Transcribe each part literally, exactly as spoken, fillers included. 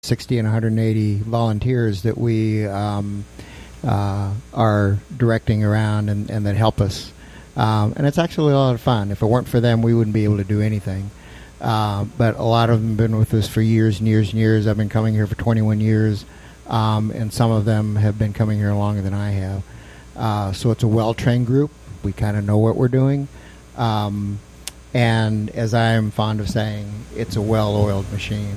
sixty and one hundred eighty volunteers that we um, uh, are directing around and, and that help us. Um, and it's actually a lot of fun. If it weren't for them, we wouldn't be able to do anything. Uh, but a lot of them have been with us for years and years and years. I've been coming here for twenty-one years, um, and some of them have been coming here longer than I have. Uh, so it's a well-trained group. We kind of know what we're doing. Um, and as I'm fond of saying, it's a well-oiled machine.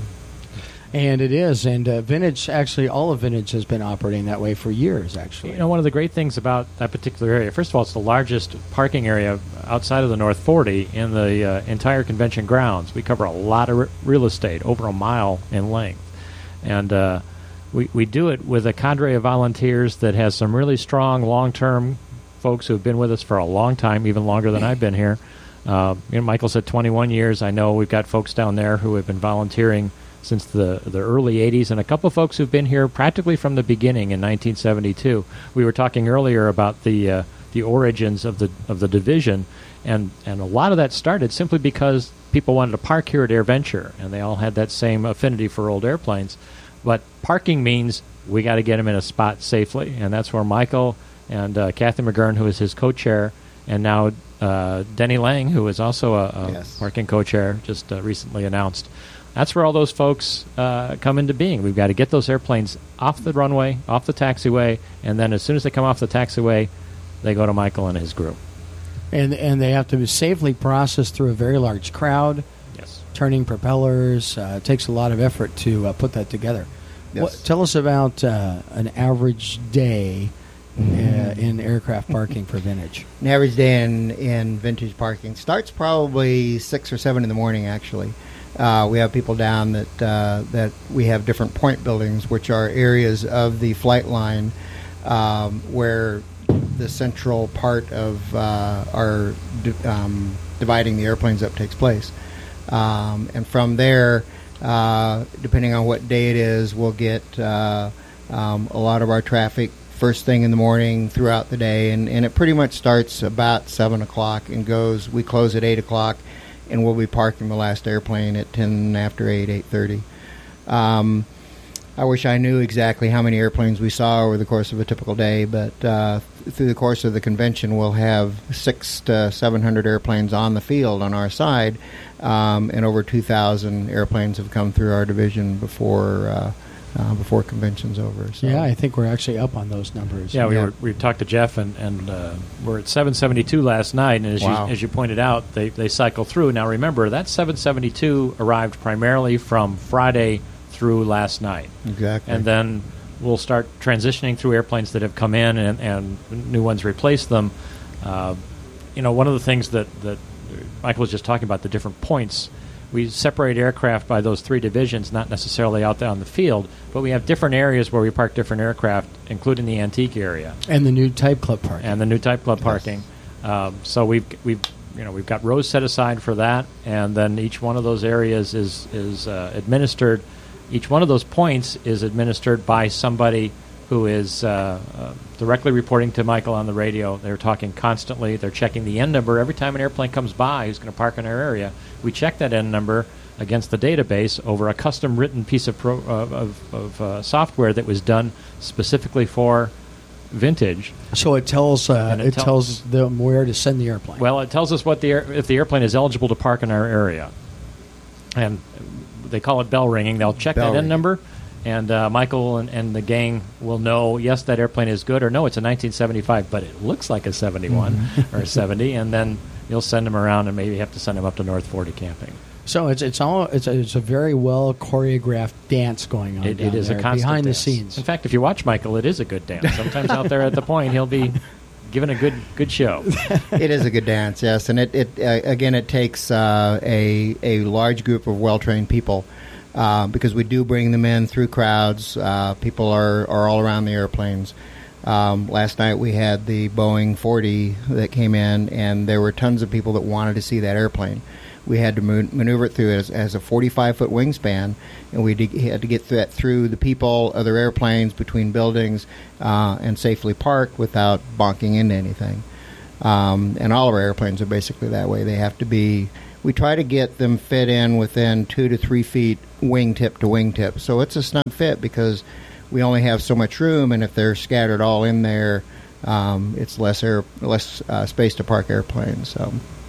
And it is. And uh, Vintage, actually, all of Vintage has been operating that way for years, actually. You know, one of the great things about that particular area, first of all, it's the largest parking area outside of the North forty in the uh, entire convention grounds. We cover a lot of r- real estate, over a mile in length. And uh, we, we do it with a cadre of volunteers that has some really strong, long-term folks who have been with us for a long time, even longer than I've been here. Uh, you know, Michael said twenty-one years. I know we've got folks down there who have been volunteering since the, the early eighties, and a couple of folks who've been here practically from the beginning in nineteen seventy-two. We were talking earlier about the uh, the origins of the of the division, and, and a lot of that started simply because people wanted to park here at AirVenture, and they all had that same affinity for old airplanes. But parking means we got to get them in a spot safely, and that's where Michael and uh, Kathy McGurn, who is his co-chair, and now uh, Denny Lang, who is also a, a yes. parking co-chair, just uh, recently announced. That's where all those folks uh, come into being. We've got to get those airplanes off the runway, off the taxiway, and then as soon as they come off the taxiway, they go to Michael and his group. And and they have to be safely processed through a very large crowd. Yes. Turning propellers. Uh, it takes a lot of effort to uh, put that together. Yes. What, tell us about uh, an average day uh, in aircraft parking for Vintage. An average day in, in Vintage parking starts probably six or seven in the morning, actually. Uh, we have people down that uh, that we have different point buildings, which are areas of the flight line um, where the central part of uh, our di- um, dividing the airplanes up takes place. Um, and from there, uh, depending on what day it is, we'll get uh, um, a lot of our traffic first thing in the morning throughout the day. And, and it pretty much starts about seven o'clock and goes, we close at eight o'clock. And we'll be parking the last airplane at ten after eight, eight thirty. Um, I wish I knew exactly how many airplanes we saw over the course of a typical day, but uh, th- through the course of the convention, we'll have six to seven hundred airplanes on the field on our side, um, and over two thousand airplanes have come through our division before uh, uh, before convention's over. So. Yeah, I think we're actually up on those numbers. Yeah, we yeah. were we talked to Jeff, and, and uh, we're at seven seventy-two last night, and as Wow. you as you pointed out, they, they cycle through. Now remember, that seven seventy-two arrived primarily from Friday through last night. Exactly. And then we'll start transitioning through airplanes that have come in, and, and new ones replace them. Uh, you know, one of the things that, that Michael was just talking about, the different points, we separate aircraft by those three divisions, not necessarily out there on the field, but we have different areas where we park different aircraft, including the antique area And the new Type Club parking. and the new Type Club Yes. parking. Um, so we've we've you know we've got rows set aside for that, and then each one of those areas is is uh, administered. Each one of those points is administered by somebody who is uh, uh, directly reporting to Michael on the radio. They're talking constantly. They're checking the N number every time an airplane comes by who's going to park in our area. We check that N number against the database over a custom-written piece of, pro, uh, of, of uh, software that was done specifically for Vintage. So it tells uh, And it, it tell- tells them where to send the airplane. Well, it tells us what the air, if the airplane is eligible to park in our area, and they call it bell ringing. They'll check Bell that N ringing. number, and uh, Michael and, and the gang will know, yes, that airplane is good, or no, it's a nineteen seventy-five, but it looks like a seventy-one or a seventy, and then you'll send them around, and maybe have to send them up to North forty camping. So it's it's all it's a, it's a very well choreographed dance going on. It, down it is there, a constant behind dance. the scenes. In fact, if you watch Michael, it is a good dance. Sometimes out there at the point, he'll be giving a good good show. It is a good dance, yes, and it, it uh, again it takes uh, a a large group of well trained people uh, because we do bring them in through crowds. Uh, people are, are all around the airplanes. Um, last night we had the Boeing forty that came in, and there were tons of people that wanted to see that airplane. We had to man- maneuver it through it as, as a forty-five foot wingspan, and we d- had to get that through the people, other airplanes, between buildings, uh, and safely park without bonking into anything. Um, and all of our airplanes are basically that way. They have to be. We try to get them fit in within two to three feet wingtip to wingtip, so it's a snug fit because we only have so much room, and if they're scattered all in there, um, it's less air, less uh, space to park airplanes. So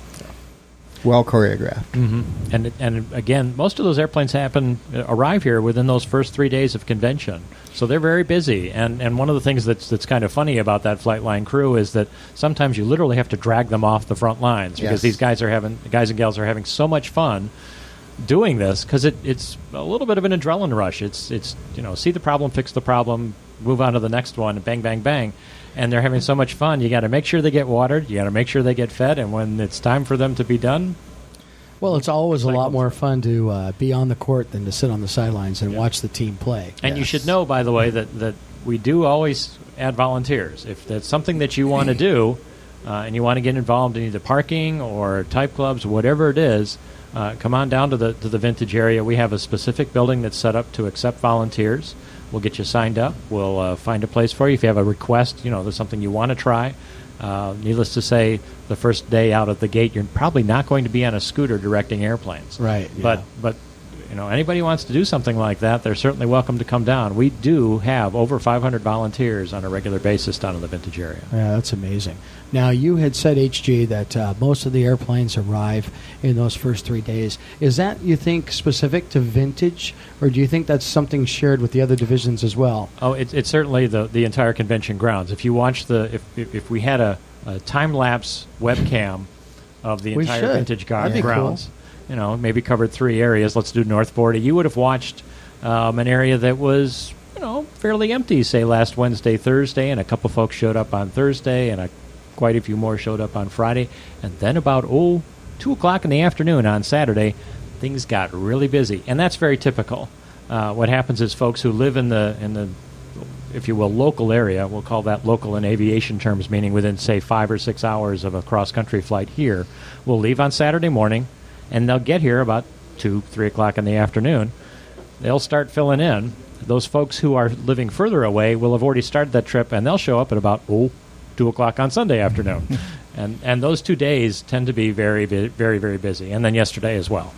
well choreographed. Mm-hmm. And and again, most of those airplanes happen arrive here within those first three days of convention, so they're very busy. And and one of the things that's that's kind of funny about that flight line crew is that sometimes you literally have to drag them off the front lines because Yes. these guys are having guys and gals are having so much fun doing this because it, it's a little bit of an adrenaline rush. It's it's you know see the problem, fix the problem, move on to the next one, bang bang bang. And they're having so much fun. You got to make sure they get watered. You got to make sure they get fed. And when it's time for them to be done, Well, it's always a Cycles. lot more fun to uh, be on the court than to sit on the sidelines and Yeah. watch the team play. and you Yes. should know, by the way, that, that we do always add volunteers. If that's something that you want to do uh, and you want to get involved in either parking or type clubs, whatever it is, uh, come on down to the to the vintage area. We have a specific building that's set up to accept volunteers. We'll get you signed up. We'll uh, find a place for you. If you have a request, you know, there's something you want to try. Uh, needless to say, the first day out of the gate, you're probably not going to be on a scooter directing airplanes. Right, But yeah. but you know, anybody who wants to do something like that, they're certainly welcome to come down. We do have over five hundred volunteers on a regular basis down in the vintage area. Yeah, that's amazing. Now, you had said, H G, that uh, most of the airplanes arrive in those first three days. Is that, you think, specific to vintage, or do you think that's something shared with the other divisions as well? Oh, it's it's certainly the the entire convention grounds. If you watch the if if, if we had a, a time lapse webcam of the We entire should. vintage gar- That'd be grounds, you know, maybe covered three areas. Let's do North forty. You would have watched um, an area that was, you know, fairly empty, say last Wednesday, Thursday, and a couple folks showed up on Thursday, and a, quite a few more showed up on Friday, and then about oh two o'clock in the afternoon on Saturday, things got really busy, and that's very typical. Uh, what happens is folks who live in the in the if you will, local area, we'll call that local in aviation terms, meaning within, say, five or six hours of a cross-country flight here, will leave on Saturday morning, and they'll get here about two, three o'clock in the afternoon. They'll start filling in. Those folks who are living further away will have already started that trip, and they'll show up at about, oh, two o'clock on Sunday afternoon. and and those two days tend to be very, bu- very, very busy, and then yesterday as well.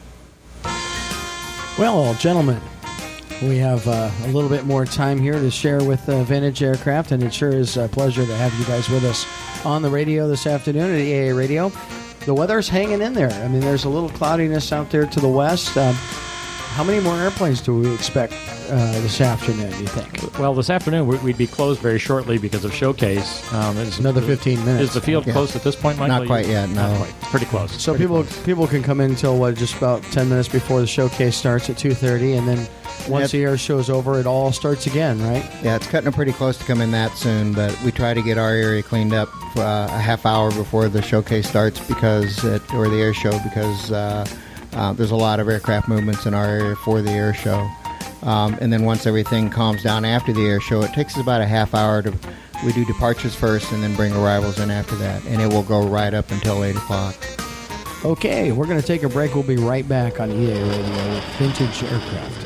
Well, gentlemen, we have uh, a little bit more time here to share with uh, Vintage Aircraft, and it sure is a pleasure to have you guys with us on the radio this afternoon at E A A Radio. The weather's hanging in there. I mean, there's a little cloudiness out there to the west. Um, how many more airplanes do we expect uh, this afternoon, do you think? Well, this afternoon we- we'd be closed very shortly because of Showcase. Um, is, Another fifteen minutes. Is the field Yeah. closed at this point, Michael? Not quite yet, Not no. quite. Pretty close. So Pretty people close. people can come in until, what, just about ten minutes before the showcase starts at two thirty, and then once Yep. the air show's over, it all starts again, right? Yeah, it's cutting it pretty close to coming that soon, but we try to get our area cleaned up uh, a half hour before the showcase starts because it, or the air show because uh, uh, there's a lot of aircraft movements in our area for the air show. Um, and then once everything calms down after the air show, it takes us about a half hour to. We do departures first and then bring arrivals in after that, and it will go right up until eight o'clock. Okay, we're going to take a break. We'll be right back on E A Radio with Vintage Aircraft.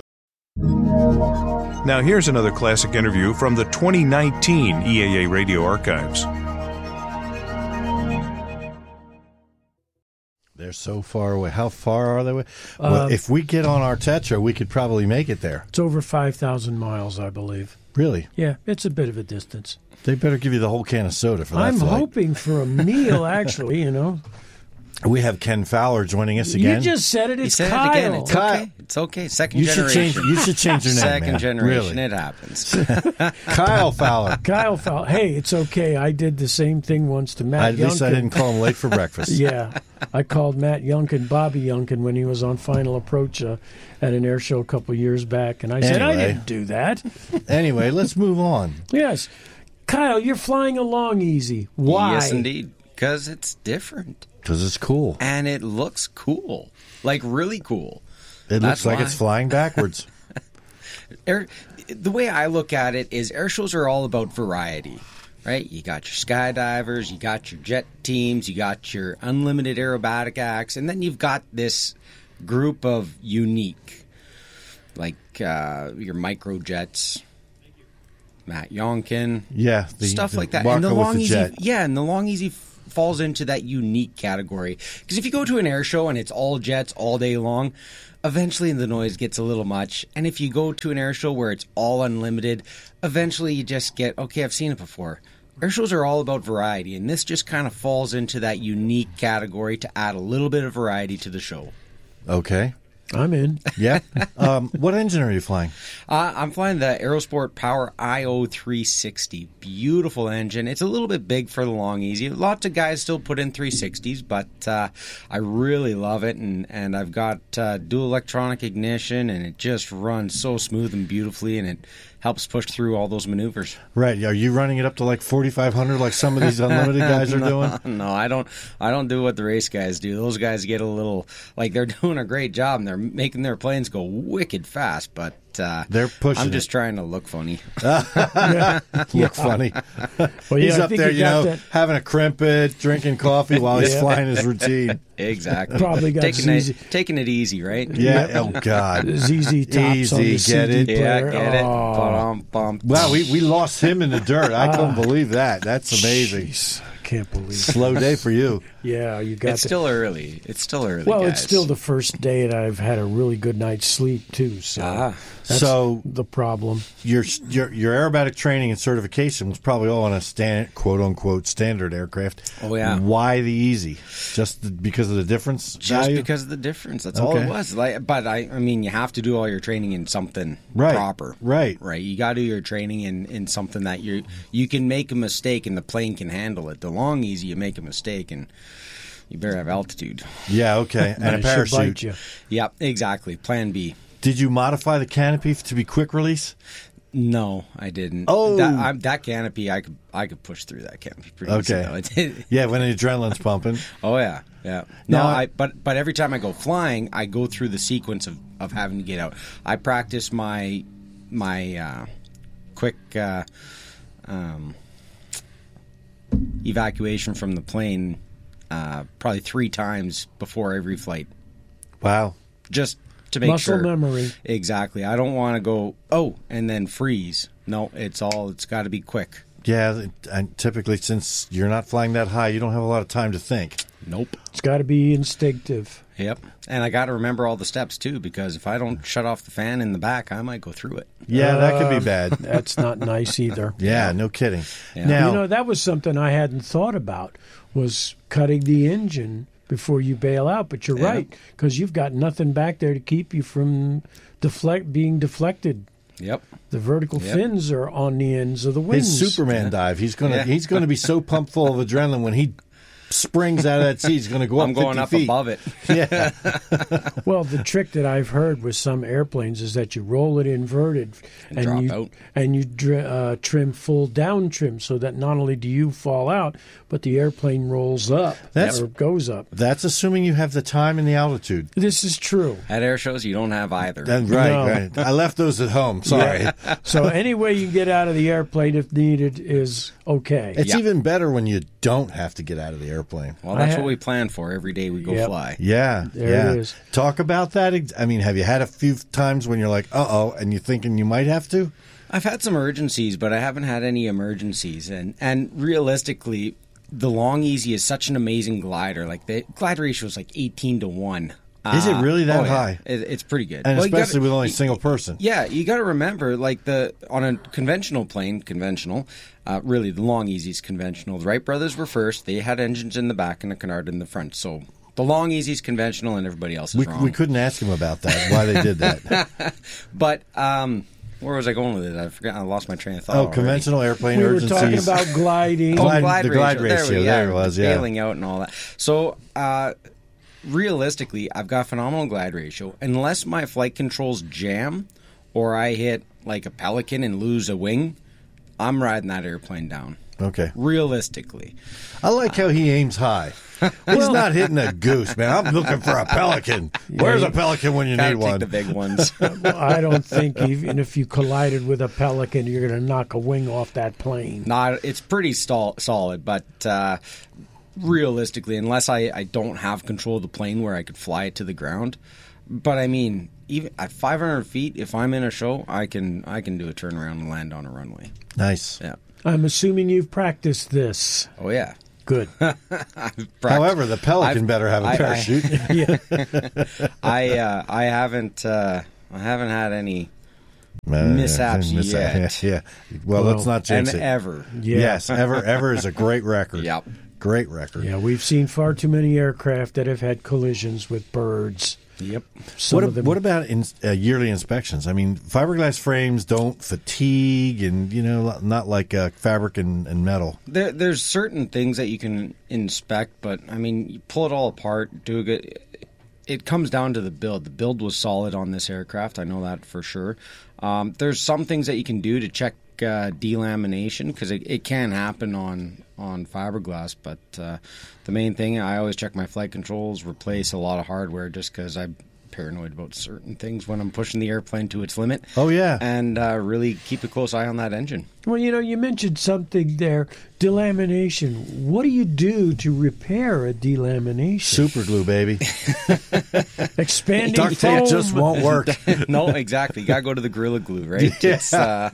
Now here's another classic interview from the twenty nineteen E A A Radio Archives. They're so far away. How far are they away? Well, Um, if we get on our Tetra, we could probably make it there. It's over five thousand miles, I believe. Really? Yeah, it's a bit of a distance. They better give you the whole can of soda for that I'm flight. hoping for a meal, actually, you know. We have Ken Fowler joining us again. You just said it. You It's said Kyle. it again. It's Kyle. okay. It's okay. Second you should generation. change. You should change your name. Second man. generation. Really. It happens. Kyle Fowler. Kyle Fowler. Hey, it's okay. I did the same thing once to Matt At least I Youngkin. didn't call him late for breakfast. Yeah. I called Matt Youngkin, Bobby Youngkin, when he was on Final Approach uh, at an air show a couple years back. And I said, I Anyway. didn't do that. Anyway, let's move on. Yes. Kyle, you're flying along easy. Why? Yes, indeed. Because it's different. Because it's cool. And it looks cool. Like, really cool. It That's looks like why. it's flying backwards. Air, the way I look at it is air shows are all about variety, right? You got your skydivers, you got your jet teams, you got your unlimited aerobatic acts, and then you've got this group of unique, like uh, your microjets, Matt Youngkin, Yeah. The, stuff the like that. Marco And the with long the easy, jet. yeah, and the long easy falls into that unique category. Because if you go to an air show and it's all jets all day long, eventually the noise gets a little much. And if you go to an air show where it's all unlimited, eventually you just get, okay, I've seen it before. Air shows are all about variety, and this just kind of falls into that unique category to add a little bit of variety to the show. Okay. I'm in. Yeah. um, what engine are you flying? Uh, I'm flying the Aerosport Power I O three sixty. Beautiful engine. It's a little bit big for the long easy. Lots of guys still put in three sixties, but uh, I really love it. And, and I've got uh, dual electronic ignition, and it just runs so smooth and beautifully, and it helps push through all those maneuvers. Right. Are you running it up to like forty-five hundred like some of these unlimited guys are no, doing? No, I don't. I don't do what the race guys do. Those guys get a little like they're doing a great job and they're making their planes go wicked fast, but uh, they're pushing. I'm just it. trying to look funny. Look funny. Well, He's yeah, I up think there, you you got know, that- having a crimpet, drinking coffee while he's Yeah. flying his routine. Exactly. Probably got taking Z Z. it, taking it easy, right? Yeah. Oh God. Z Z tops on Easy, the get C D it? Yeah, player. get it. Oh, Bum, bum. Wow, we, we lost him in the dirt. I couldn't Ah. believe that. That's amazing. jeez, I can't believe it. Slow day for you. Yeah, you got It's the- still early. It's still early. Well, guys. it's still the first day that I've had a really good night's sleep too. So Ah. that's So the problem. your your your aerobatic training and certification was probably all on a stand, quote unquote standard aircraft. Oh, yeah. Why the easy? Just the, because of the difference? just value? because of the difference. That's all Okay. it was. Like, but I, I mean, you have to do all your training in something Right, proper. right. Right. You got to do your training in, in something that you you can make a mistake and the plane can handle it. The long easy, you make a mistake and you better have altitude. Yeah, okay. And a It should bite parachute. you. Yep. Exactly. Plan B. Did you modify the canopy to be quick release? No, I didn't. Oh. that, I, that canopy, I could I could push through that canopy pretty easy. Okay. though. I did. Yeah, when the adrenaline's pumping. Oh yeah, yeah. No, Now- I but but every time I go flying, I go through the sequence of, of having to get out. I practice my my uh, quick uh, um, evacuation from the plane uh, probably three times before every flight, Wow. just to make Muscle sure. memory. Exactly. I don't want to go oh and then freeze. No, it's all. It's got to be quick. Yeah, and typically since you're not flying that high, you don't have a lot of time to think. Nope. It's got to be instinctive. Yep. And I got to remember all the steps too, because if I don't shut off the fan in the back, I might go through it. Yeah, that could Uh, be bad. That's not nice either. Yeah, no kidding. Yeah. Now, You know, that was something I hadn't thought about, was cutting the engine before you bail out. But you're Yeah. right, because you've got nothing back there to keep you from deflect being deflected. Yep. The vertical Yep. fins are on the ends of the wings. his Superman dive, he's gonna Yeah. he's gonna be so pumped full of adrenaline when he springs out of that seat. He's gonna go up I'm going fifty up feet. above it. Yeah, Well, the trick that I've heard with some airplanes is that you roll it inverted And drop you out. and you dr- uh, trim full down trim, so that not only do you fall out, but the airplane rolls up That's- or goes up. that's assuming you have the time and the altitude. This is true. At air shows, you don't have either. Then, right, No. right. I left those at home. Sorry. So any way you can get out of the airplane if needed is okay. It's Yeah. even better when you don't have to get out of the airplane. well, that's I ha- what we plan for every day we go Yep. fly. Yeah, There yeah. it is. Talk about that. ex- I mean, have you had a few times when you're like, "Uh oh," and you're thinking you might have to? I've had some urgencies, but I haven't had any emergencies. And and realistically, the Long Easy is such an amazing glider. Like the glide ratio is like eighteen to one. Is it really that oh, yeah. high? It, it's pretty good, And Well, you especially gotta- with only a you- single person. Yeah, you got to remember, like the on a conventional plane, conventional. Uh, really, the Long Easy's conventional. The Wright brothers were first. They had engines in the back and a canard in the front. So the Long Easy's conventional, and everybody else is We, wrong. we couldn't ask him about that, why they did that. But um, where was I going with it? I forgot. I lost my train of thought. Oh, already. conventional airplane we were urgencies. talking about gliding. Oh, Glide- glide the glide ratio. ratio, we- there it was, yeah. Bailing out and all that. So, uh, realistically, I've got phenomenal glide ratio. Unless my flight controls jam or I hit like a Pelican and lose a wing, I'm riding that airplane down. Okay. Realistically. I like how he aims high. He's not hitting a goose, man. I'm looking for a pelican. Where's a pelican when you Gotta need take one? the big ones. Well, I don't think even if you collided with a pelican, you're going to knock a wing off that plane. Not, it's pretty stall, solid, but uh, realistically, unless I, I don't have control of the plane where I could fly it to the ground, but I mean, even at five hundred feet, if I'm in a show, I can I can do a turnaround and land on a runway. Nice. Yeah. I'm assuming you've practiced this. Oh yeah. Good. However, the Pelican I've- better have a I- I- parachute. Yeah. I uh, I haven't uh, I haven't had any Uh, mishaps mis- yet. Yeah. Well, Well, let's not and jinx it. ever. Yeah. Yes, ever, ever is a great record. Yep. Great record. Yeah, we've seen far too many aircraft that have had collisions with birds. Yep. Some What, of them, what about in, uh, yearly inspections? I mean, fiberglass frames don't fatigue, and you know, not like uh, fabric and, and metal. There, there's certain things that you can inspect, but I mean, you pull it all apart, do a good. It comes down to the build. The build was solid on this aircraft. I know that for sure. Um, there's some things that you can do to check uh, delamination because it, it can happen on on fiberglass. But uh, the main thing, I always check my flight controls, replace a lot of hardware just because I'm paranoid about certain things when I'm pushing the airplane to its limit. Oh, yeah. And uh, really keep a close eye on that engine. well, you know, you mentioned something there, delamination. What do you do to repair a delamination? Super glue, baby. Expanding Duct tape foam. just won't work. No, exactly. You gotta go to the Gorilla Glue, right? Yeah. It's, uh,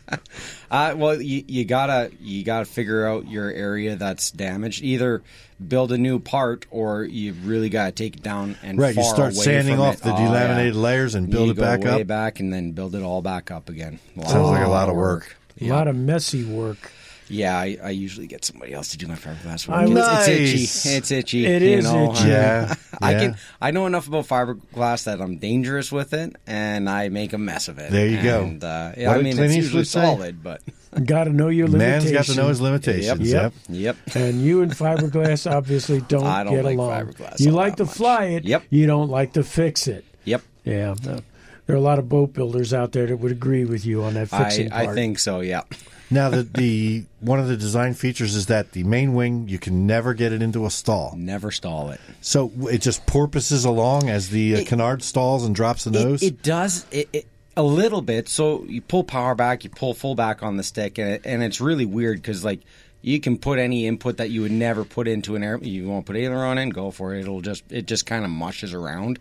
uh, well, you, you gotta you gotta figure out your area that's damaged. Either build a new part, or you really gotta take it down and Right, you far start away sanding from off it. the Oh, delaminated yeah. layers and build You it go back way up. back, and then build it all back up again. A Sounds like a lot of work. A lot of messy work. Yeah, I, I usually get somebody else to do my fiberglass I work. would- It's, it's Nice. itchy. It's itchy. It you is know. itchy. Yeah, I yeah. can. I know enough about fiberglass that I'm dangerous with it, and I make a mess of it. There you go. And, uh, What I did mean, Clint it's Eastwood usually say? solid, but Got to know your Man's limitations. got to know his limitations. Yep. Yep. yep. And you and fiberglass obviously don't, I don't get like along. fiberglass You all like that to much. fly it. Yep. You don't like to fix it. Yep. Yeah. no. There are a lot of boat builders out there that would agree with you on that fixing I, part. I think so. Yeah. Now, the, the one of the design features is that the main wing, you can never get it into a stall. Never stall it. So it just porpoises along as the uh, It- canard stalls and drops the nose? It, it does it, it, a little bit. So you pull power back, you pull full back on the stick, and it, and it's really weird because like you can put any input that you would never put into an air. You want to put aileron in, go for it. It'll just it just kind of mushes around.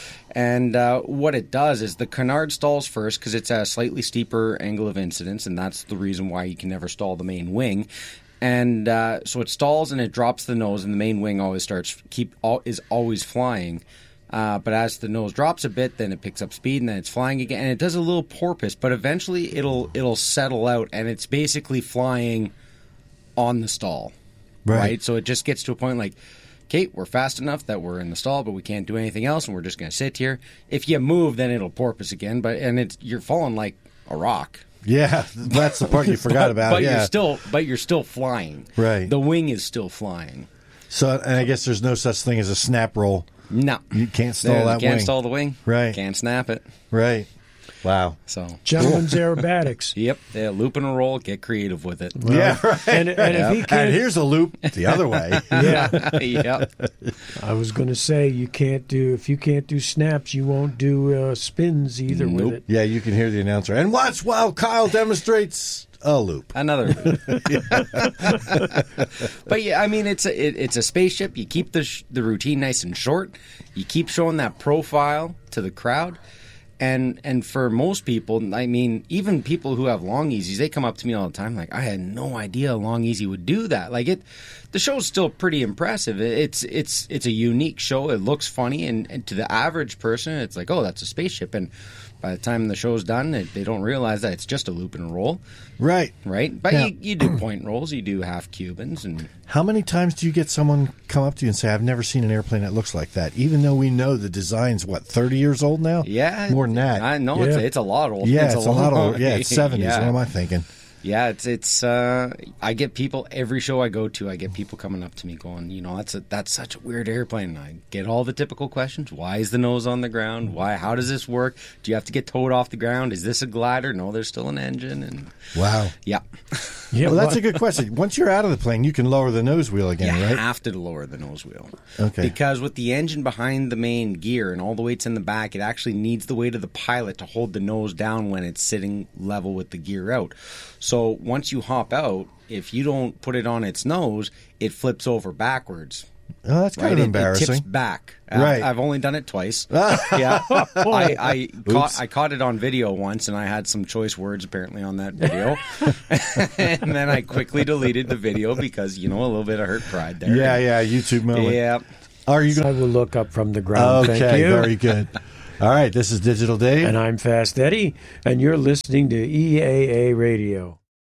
And uh, what it does is the canard stalls first because it's a slightly steeper angle of incidence, and that's the reason why you can never stall the main wing. And uh, so it stalls and it drops the nose, and the main wing always starts keep all, is always flying. Uh, but as the nose drops a bit, then it picks up speed, and then it's flying again. And it does a little porpoise, but eventually it'll it'll settle out, and it's basically flying on the stall, Right. right? So it just gets to a point like, okay, we're fast enough that we're in the stall, but we can't do anything else, and we're just going to sit here. If you move, then it'll porpoise again, but and it's you're falling like a rock. Yeah, that's the part you forgot about. But yeah. you're still, but you're still flying. Right. The wing is still flying. So, and I guess there's no such thing as a snap roll. No, You can't stall There, that can't wing. stall the wing. Right. Can't snap it. Right. Wow. So. Gentlemen's aerobatics. Yep, yeah, loop and a roll. Get creative with it. Yeah, right. And, and if he And can't, here's a loop the other way. yeah, yep. I was going to say you can't do if you can't do snaps, you won't do uh, spins either Nope. with it. Yeah, you can hear the announcer. And watch while Kyle demonstrates a loop. Another loop. But yeah, I mean, it's a it, it's a spaceship. You keep the sh- the routine nice and short. You keep showing that profile to the crowd. And and for most people, I mean, even people who have long easies, they come up to me all the time like, I had no idea a long easy would do that. Like it, the show's still pretty impressive. It's it's it's a unique show. It looks funny, and, and to the average person, it's like, oh, that's a spaceship. And by the time the show's done, it, they don't realize that it's just a loop and a roll, Right. right? But Yeah. you, you do point rolls, you do half Cubans, and How many times do you get someone come up to you and say, I've never seen an airplane that looks like that? Even though we know the design's, what, thirty years old now? yeah, More than that. I know it's Yeah. a, it's a lot old. yeah, it's, a, lot long- old. Yeah, it's seventies. Yeah. What am I thinking? Yeah, it's it's. Uh, I get people every show I go to. I get people coming up to me going, you know, that's a, that's such a weird airplane. And I get all the typical questions. Why is the nose on the ground? Why? How does this work? Do you have to get towed off the ground? Is this a glider? No, there's still an engine. And Wow. yeah, Yeah, Well, that's well, a good question. Once you're out of the plane, you can lower the nose wheel again, you right? have to lower the nose wheel. Okay. Because with the engine behind the main gear and all the weight's in the back, it actually needs the weight of the pilot to hold the nose down when it's sitting level with the gear out. So once you hop out, if you don't put it on its nose, it flips over backwards Oh, that's kind right? of It- embarrassing. It tips back. Right. I've, I've only done it twice. yeah, I, I caught I caught it on video once, and I had some choice words apparently on that video, and then I quickly deleted the video because you know a little bit of hurt pride there. Yeah, yeah, YouTube moment. Yeah. Are you I going will look up from the ground. Okay, Thank you. very good. All right, this is Digital Dave. And I'm Fast Eddie, and you're listening to E A A Radio.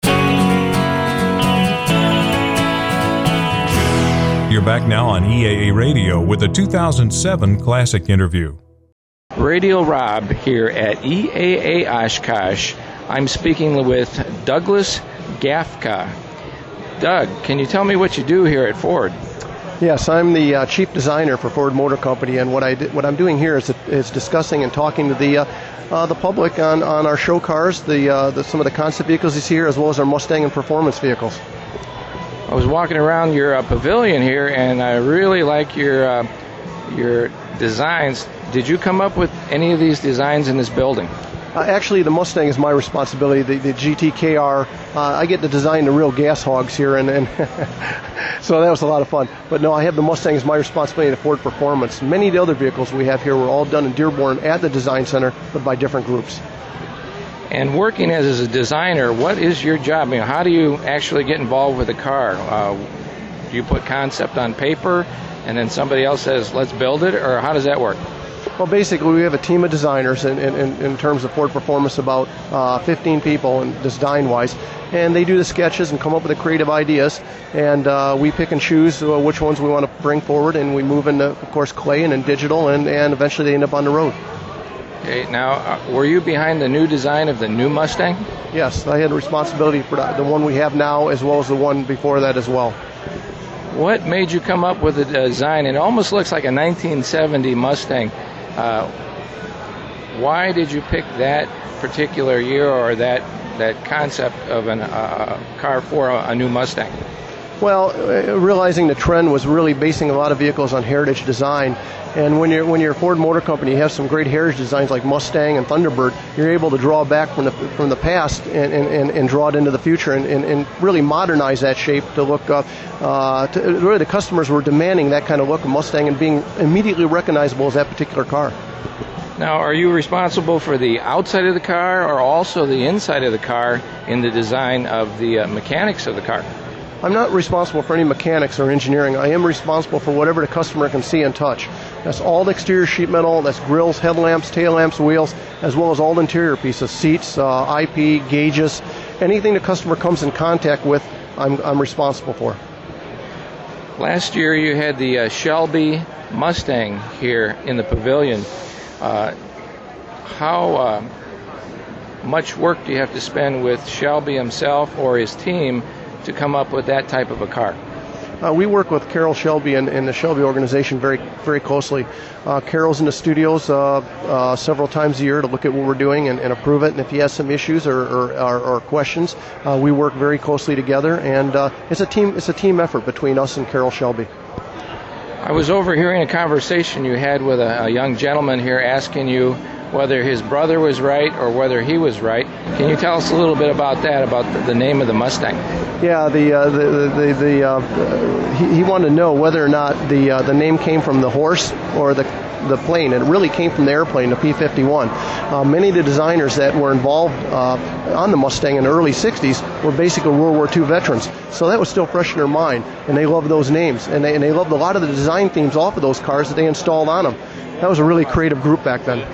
You're back now on E A A Radio with the two thousand seven Classic Interview. Radio Rob here at E A A Oshkosh. I'm speaking with Douglas Gafka. Doug, can you tell me what you do here at Ford? Yes, I'm the uh, chief designer for Ford Motor Company, and what I di- what I'm doing here is is discussing and talking to the uh, uh, the public on, on our show cars, the, uh, the some of the concept vehicles you see here, as well as our Mustang and performance vehicles. I was walking around your uh, pavilion here, and I really like your uh, your designs. Did you come up with any of these designs in this building? Uh, actually, the Mustang is my responsibility. The, the G T K R, uh, I get to design the real gas hogs here, and, and so that was a lot of fun. But no, I have the Mustang as my responsibility to Ford Performance. Many of the other vehicles we have here were all done in Dearborn at the design center, but by different groups. And working as, as a designer, what is your job? I mean, how do you actually get involved with a car? Uh, do you put concept on paper, and then somebody else says, let's build it, or how does that work? Well, basically, we have a team of designers in, in, in terms of Ford Performance, about uh, fifteen people and design-wise, and they do the sketches and come up with the creative ideas, and uh, we pick and choose uh, which ones we want to bring forward, and we move into, of course, clay and then digital, and, and eventually they end up on the road. Okay, now, uh, were you behind the new design of the new Mustang? Yes, I had the responsibility for the, the one we have now as well as the one before that as well. What made you come up with the design? It almost looks like a nineteen seventy Mustang. Uh, why did you pick that particular year or that that concept of a uh, car for a, a new Mustang? Well, uh, realizing the trend was really basing a lot of vehicles on heritage design, and when you're when you're a Ford Motor Company, you have some great heritage designs like Mustang and Thunderbird. You're able to draw back from the from the past and, and, and draw it into the future, and, and, and really modernize that shape to look. Uh, uh, to, really, the customers were demanding that kind of look of Mustang and being immediately recognizable as that particular car. Now, are you responsible for the outside of the car or also the inside of the car in the design of the uh, mechanics of the car? I'm not responsible for any mechanics or engineering. I am responsible for whatever the customer can see and touch. That's all the exterior sheet metal, that's grills, headlamps, tail lamps, wheels, as well as all the interior pieces, seats, uh, I P, gauges, anything the customer comes in contact with, I'm, I'm responsible for. Last year you had the uh, Shelby Mustang here in the pavilion. Uh, how uh, much work do you have to spend with Shelby himself or his team to come up with that type of a car? Uh, we work with Carroll Shelby and, and the Shelby organization very, very closely. Uh, Carroll's in the studios uh, uh, several times a year to look at what we're doing and, and approve it. And if he has some issues or, or, or, or questions, uh, we work very closely together. And uh, it's a team, it's a team effort between us and Carroll Shelby. I was overhearing a conversation you had with a, a young gentleman here asking you whether his brother was right or whether he was right. Can you tell us a little bit about that, about the, the name of the Mustang? Yeah, the uh, the the, the uh, he, he wanted to know whether or not the uh, the name came from the horse or the the plane. It really came from the airplane, the P fifty-one. Uh, many of the designers that were involved uh, on the Mustang in the early sixties were basically World War Two veterans. So that was still fresh in their mind, and they loved those names. And they, and they loved a lot of the design themes off of those cars that they installed on them. That was a really creative group back then.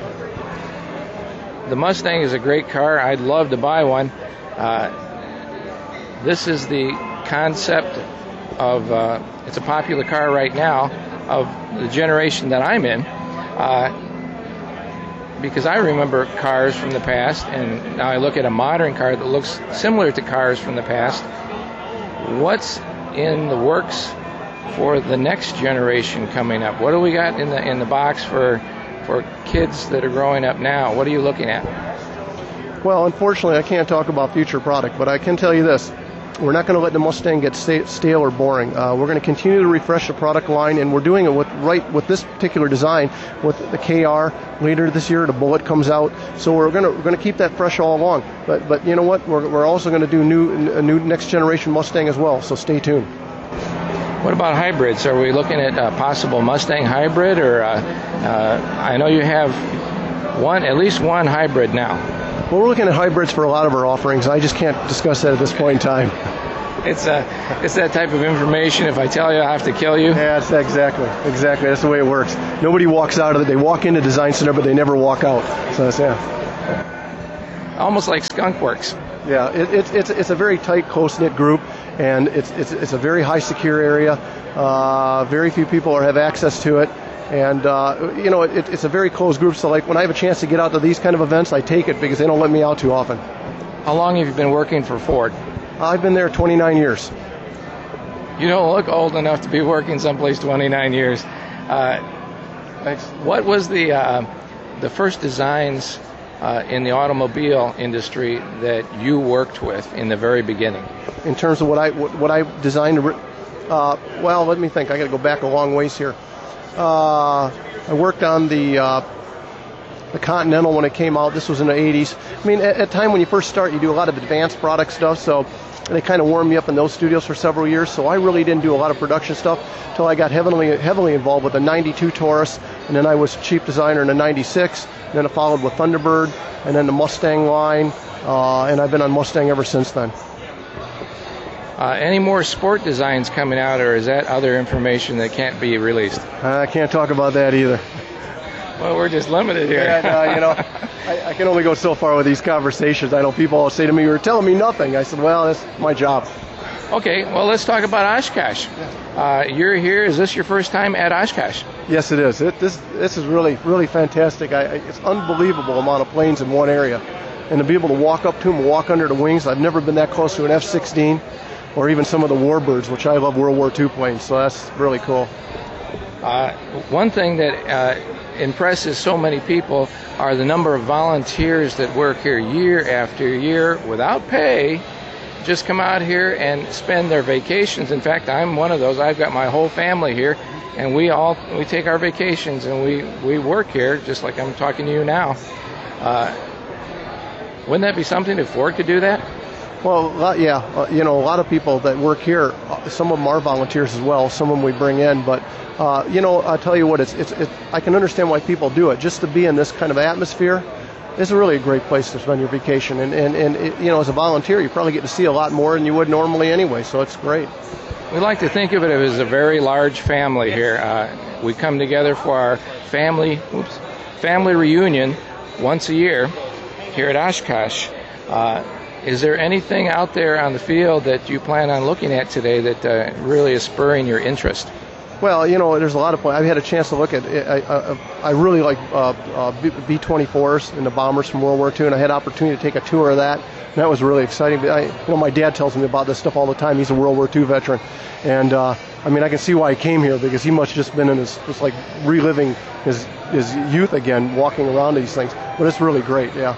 The Mustang is a great car. I'd love to buy one. Uh, this is the concept of, uh, it's a popular car right now, of the generation that I'm in. Uh, because I remember cars from the past, and now I look at a modern car that looks similar to cars from the past. What's in the works for the next generation coming up? What do we got in the in the box for for kids that are growing up now? What are you looking at? Well, unfortunately, I can't talk about future product, but I can tell you this. We're not going to let the Mustang get stale or boring. Uh, we're going to continue to refresh the product line, and we're doing it with right with this particular design with the K R. Later this year, the Bullet comes out, so we're going to we're going to keep that fresh all along. But but you know what? We're we're also going to do new a new next generation Mustang as well. So stay tuned. what about hybrids? Are we looking at a possible Mustang hybrid, or uh, uh, I know you have one, at least one hybrid now. Well, we're looking at hybrids for a lot of our offerings. I just can't discuss that at this point in time. It's uh, it's that type of information. If I tell you, I have to kill you. Yeah, that's exactly, exactly. That's the way it works. Nobody walks out of it. They walk into Design Center, but they never walk out. So that's, yeah. Almost like Skunk Works. Yeah, it, it, it's it's a very tight, close-knit group, and it's it's it's a very high secure area. Uh, very few people are, have access to it, and uh, you know it, it's a very closed group. So like when I have a chance to get out to these kind of events, I take it because they don't let me out too often. How long have you been working for Ford? I've been there twenty-nine years. You don't look old enough to be working someplace twenty-nine years. Uh, Thanks. What was the uh, the first designs uh, in the automobile industry that you worked with in the very beginning? In terms of what I what, what I designed, uh, well, let me think. I got to go back a long ways here. Uh, I worked on the uh, the Continental when it came out. This was in the eighties. I mean, at, at time when you first start, you do a lot of advanced product stuff, so they kind of warmed me up in those studios for several years, so I really didn't do a lot of production stuff until I got heavily heavily involved with the ninety-two Taurus, and then I was chief designer in the ninety-six, and then it followed with Thunderbird, and then the Mustang line, uh, and I've been on Mustang ever since then. Uh, any more sport designs coming out, or is that other information that can't be released? I can't talk about that either. Well, we're just limited here. Yeah, no, you know, I, I can only go so far with these conversations. I know people all say to me, "You're telling me nothing." I said, "Well, that's my job." Okay, well, let's talk about Oshkosh. Uh, you're here. Is this your first time at Oshkosh? Yes, it is. It, this this is really really fantastic. I, I, it's unbelievable amount of planes in one area, and to be able to walk up to them, walk under the wings. I've never been that close to an F sixteen, or even some of the Warbirds, which I love World War Two planes. So that's really cool. Uh, one thing that uh, impresses so many people are the number of volunteers that work here year after year without pay, just come out here and spend their vacations. In fact, I'm one of those. I've got my whole family here, and we all we take our vacations and we, we work here just like I'm talking to you now. Uh, wouldn't that be something if Ford could do that? Well, a lot, yeah, uh, you know, a lot of people that work here, uh, some of them are volunteers as well. Some of them we bring in, but uh, you know, I'll tell you what, it's, it's, it's, I can understand why people do it. Just to be in this kind of atmosphere, it's really a great place to spend your vacation. And and, and it, you know, as a volunteer, you probably get to see a lot more than you would normally anyway. So it's great. We like to think of it as a very large family here. Uh, we come together for our family, oops, family reunion once a year here at Oshkosh. Uh, Is there anything out there on the field that you plan on looking at today that uh, really is spurring your interest? Well, you know, there's a lot of points. I've had a chance to look at. I, I, I really like uh, uh, B twenty-fours and the bombers from World War Two, and I had opportunity to take a tour of that. And that was really exciting. But I, you know, my dad tells me about this stuff all the time. He's a World War Two veteran, and uh, I mean, I can see why he came here because he must have just been in his, just like reliving his his youth again, walking around these things. But it's really great, yeah.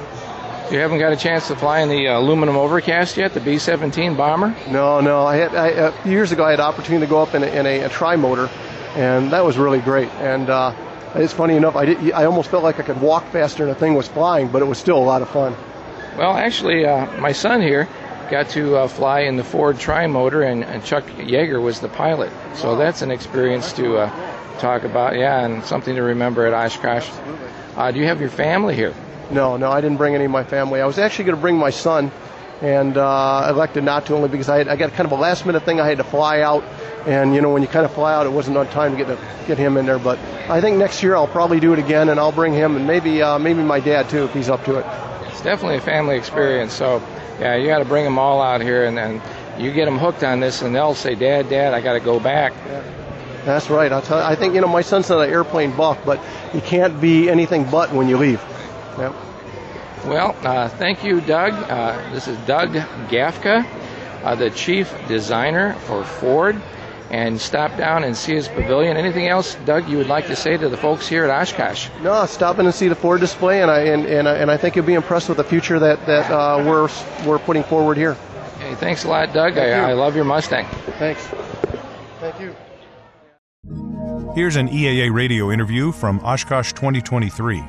You haven't got a chance to fly in the uh, aluminum overcast yet, the B seventeen bomber? No, no. I had I, a few years ago I had the opportunity to go up in a, in a, a tri-motor, and that was really great. And uh, it's funny enough, I did, I almost felt like I could walk faster and the thing was flying, but it was still a lot of fun. Well, actually, uh, my son here got to uh, fly in the Ford tri-motor, and, and Chuck Yeager was the pilot. So that's an experience to uh, talk about, yeah, and something to remember at Oshkosh. Uh, do you have your family here? No, no, I didn't bring any of my family. I was actually going to bring my son, and uh, elected not to, only because I had, I got kind of a last minute thing. I had to fly out, and you know when you kind of fly out, it wasn't on time to get to get him in there. But I think next year I'll probably do it again, and I'll bring him, and maybe uh, maybe my dad too if he's up to it. It's definitely a family experience. So yeah, you got to bring them all out here, and then you get them hooked on this, and they'll say, "Dad, Dad, I got to go back." Yeah. That's right. I'll tell you, I think you know my son's not an airplane buff, but you can't be anything but when you leave. Yep. Well, uh, thank you, Doug. Uh, this is Doug Gafka, uh, the chief designer for Ford, and stop down and see his pavilion. Anything else, Doug, you would like to say to the folks here at Oshkosh? No, stop in and see the Ford display, and I and and, and I think you'll be impressed with the future that that uh, we're we're putting forward here. Hey, thanks a lot, Doug. I, I love your Mustang. Thanks. Thank you. Here's an E A A radio interview from Oshkosh twenty twenty-three.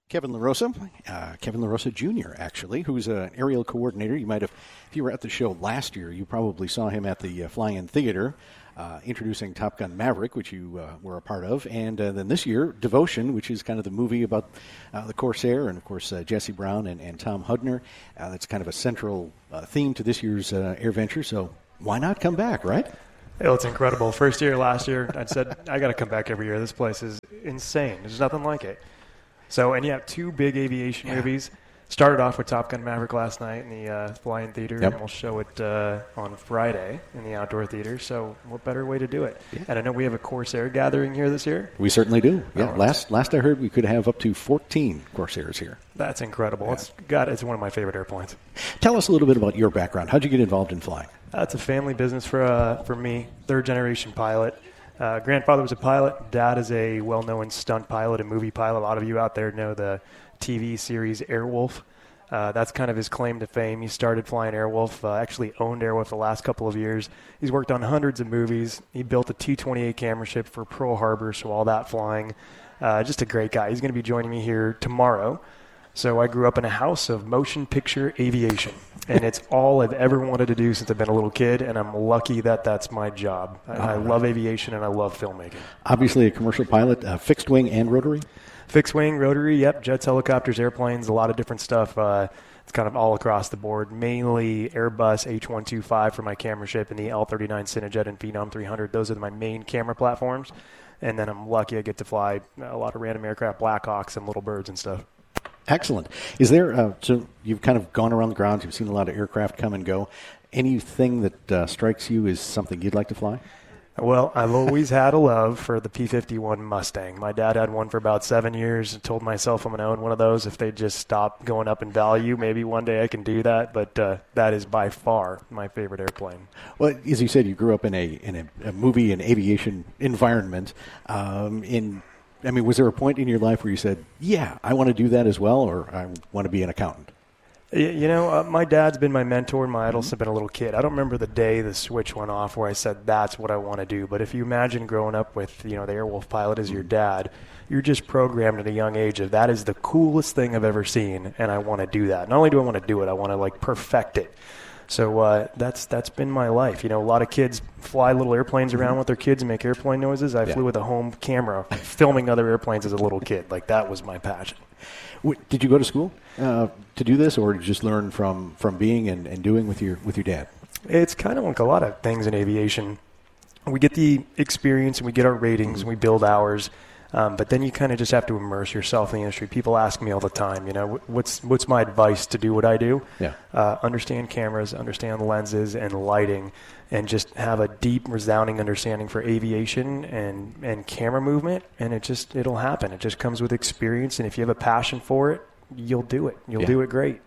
Kevin LaRosa, uh, Kevin LaRosa Junior, actually, who's an aerial coordinator. You might have, if you were at the show last year, you probably saw him at the uh, Fly-In Theater uh, introducing Top Gun Maverick, which you uh, were a part of. And uh, then this year, Devotion, which is kind of the movie about uh, the Corsair, and, of course, uh, Jesse Brown and, and Tom Hudner. Uh, that's kind of a central uh, theme to this year's uh, AirVenture. So why not come back, right? Well, it's incredible. First year last year, I said, I got to come back every year. This place is insane. There's nothing like it. So, and you have two big aviation yeah. movies. Started off with Top Gun Maverick last night in the uh, Fly-In Theater, yep. and we'll show it uh, on Friday in the Outdoor Theater. So, what better way to do it? Yeah. And I know we have a Corsair gathering here this year. We certainly do. Yeah, oh, last last I heard, we could have up to fourteen Corsairs here. That's incredible. Yeah. It's got it's one of my favorite airplanes. Tell us a little bit about your background. How'd you get involved in flying? Uh, it's a family business for uh, for me. Third generation pilot. Uh, grandfather was a pilot. Dad is a well-known stunt pilot and movie pilot. A lot of you out there know the T V series Airwolf. Uh, that's kind of his claim to fame. He started flying Airwolf, uh, actually owned Airwolf the last couple of years. He's worked on hundreds of movies. He built a T twenty-eight camera ship for Pearl Harbor, so all that flying. Uh, just a great guy. He's going to be joining me here tomorrow. So I grew up in a house of motion picture aviation, and it's all I've ever wanted to do since I've been a little kid, and I'm lucky that that's my job. I, I love aviation, and I love filmmaking. Obviously a commercial pilot, uh, fixed wing and rotary? Fixed wing, rotary, yep, jets, helicopters, airplanes, a lot of different stuff. Uh, it's kind of all across the board, mainly Airbus H one twenty-five for my camera ship and the L thirty-nine Cinejet and Phenom three hundred. Those are my main camera platforms, and then I'm lucky I get to fly a lot of random aircraft, Blackhawks and Little Birds and stuff. Excellent. Is there, uh, so you've kind of gone around the grounds, you've seen a lot of aircraft come and go. Anything that uh, strikes you as something you'd like to fly? Well, I've always had a love for the P fifty-one Mustang. My dad had one for about seven years. I told myself I'm going to own one of those if they just stop going up in value. Maybe one day I can do that, but uh, that is by far my favorite airplane. Well, as you said, you grew up in a in a, a movie and aviation environment. Um, in I mean, was there a point in your life where you said, yeah, I want to do that as well, or I want to be an accountant? You know, uh, my dad's been my mentor and my idol since I've been a little kid. I don't remember the day the switch went off where I said, that's what I want to do. But if you imagine growing up with, you know, the Airwolf pilot as your dad, you're just programmed at a young age of that is the coolest thing I've ever seen, and I want to do that. Not only do I want to do it, I want to, like, perfect it. So uh, that's that's been my life. You know, a lot of kids fly little airplanes around with their kids and make airplane noises. I yeah. flew with a home camera filming other airplanes as a little kid. Like, that was my passion. Did you go to school uh, to do this, or did you just learn from, from being and, and doing with your with your dad? It's kind of like a lot of things in aviation. We get the experience and we get our ratings and we build hours, um, but then you kind of just have to immerse yourself in the industry. People ask me all the time, you know, what's what's my advice to do what I do? Yeah. Uh, understand cameras, understand lenses and lighting, and just have a deep, resounding understanding for aviation and, and camera movement, and it just, it'll happen. It just comes with experience, and if you have a passion for it, you'll do it. You'll yeah. do it great.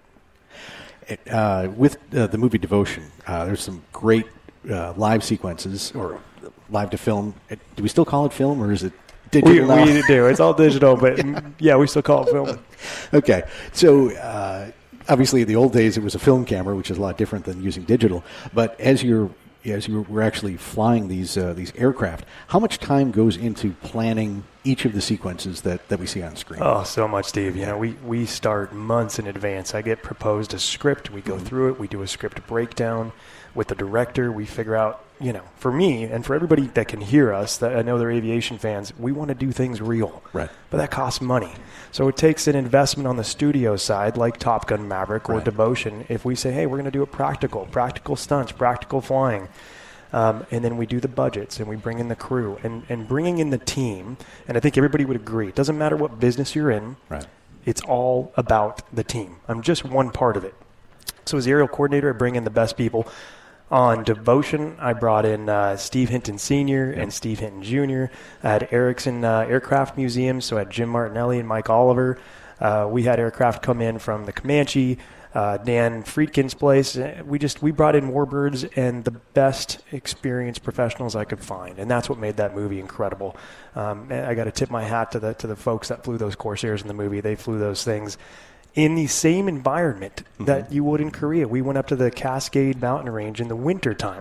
Uh, with uh, the movie Devotion, uh, there's some great uh, live sequences, or live to film. Do we still call it film, or is it digital we, now? We do. It's all digital, but yeah. yeah, we still call it film. Okay. So, uh, obviously, in the old days, it was a film camera, which is a lot different than using digital. But as you're as you were actually flying these uh, these aircraft, how much time goes into planning each of the sequences that, that we see on screen? Oh, so much, Steve. You know, we, we start months in advance. I get proposed a script. We go mm-hmm. through it. We do a script breakdown with the director. We figure out, you know, for me and for everybody that can hear us, that I know they're aviation fans, we want to do things real. Right. But that costs money. So it takes an investment on the studio side, like Top Gun Maverick or right. Devotion, if we say, hey, we're going to do it practical, practical stunts, practical flying. Um, and then we do the budgets and we bring in the crew and, and bringing in the team. And I think everybody would agree. It doesn't matter what business you're in. Right. It's all about the team. I'm just one part of it. So as the aerial coordinator, I bring in the best people. On Devotion, I brought in uh, Steve Hinton Senior and Steve Hinton Junior I had Erickson uh, Aircraft Museum, so I had Jim Martinelli and Mike Oliver. Uh, we had aircraft come in from the Comanche, uh, Dan Friedkin's place. We just we brought in warbirds and the best experienced professionals I could find, and that's what made that movie incredible. Um, I got to tip my hat to the to the folks that flew those Corsairs in the movie. They flew those things in the same environment mm-hmm. that you would in Korea. We went up to the Cascade Mountain Range in the wintertime.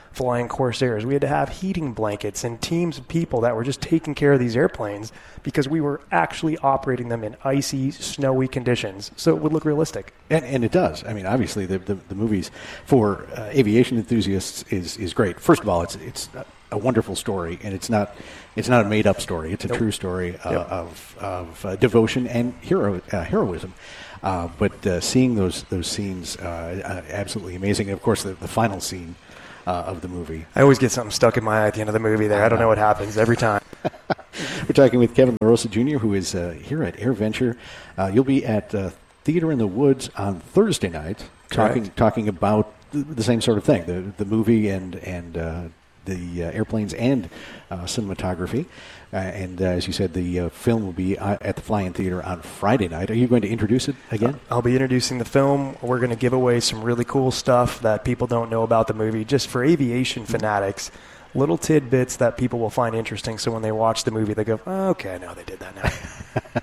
flying Corsairs. We had to have heating blankets and teams of people that were just taking care of these airplanes because we were actually operating them in icy, snowy conditions, so it would look realistic. And, and it does. I mean, obviously, the the, the movies for uh, aviation enthusiasts is, is great. First of all, it's it's a wonderful story, and it's not it's not a made up story. It's a nope. true story uh, yep. of of uh, devotion and hero uh, heroism. Uh, but uh, seeing those those scenes, uh, uh, absolutely amazing. And of course, the, the final scene uh, of the movie. I always get something stuck in my eye at the end of the movie there. I don't know what happens every time. We're talking with Kevin LaRosa Junior, who is uh, here at AirVenture. Uh, you'll be at uh, Theater in the Woods on Thursday night, talking Correct. talking about the, the same sort of thing, the the movie and and uh, the uh, airplanes and uh, cinematography. Uh, and uh, as you said, the uh, film will be uh, at the Fly-In Theater on Friday night. Are you going to introduce it again? I'll be introducing the film. We're going to give away some really cool stuff that people don't know about the movie, just for aviation fanatics, little tidbits that people will find interesting. So when they watch the movie, they go, oh, okay, I know they did that now.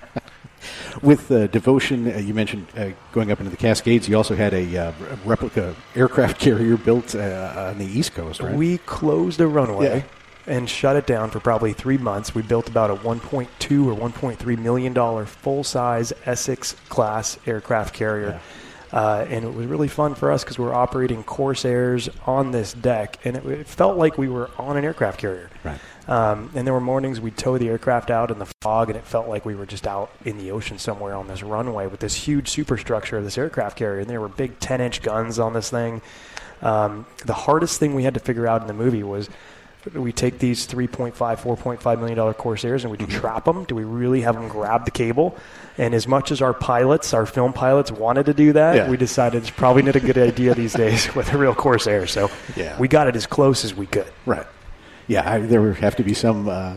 With uh, Devotion, uh, you mentioned uh, going up into the Cascades. You also had a uh, replica aircraft carrier built uh, on the East Coast, right? We closed a runway. Yeah. And shut it down for probably three months. We built about a one point two or one point three million dollars full-size Essex class aircraft carrier. Yeah. Uh, and it was really fun for us because we were operating Corsairs on this deck, and it, it felt like we were on an aircraft carrier. Right. Um, and there were mornings we'd tow the aircraft out in the fog, and it felt like we were just out in the ocean somewhere on this runway with this huge superstructure of this aircraft carrier. And there were big ten-inch guns on this thing. Um, the hardest thing we had to figure out in the movie was, we take these three point five, four point five million dollars Corsairs and we do trap them. Do we really have them grab the cable? And as much as our pilots, our film pilots, wanted to do that, yeah. we decided it's probably not a good idea these days with a real Corsair. So yeah. we got it as close as we could. Right. Yeah, I, there would have to be some uh,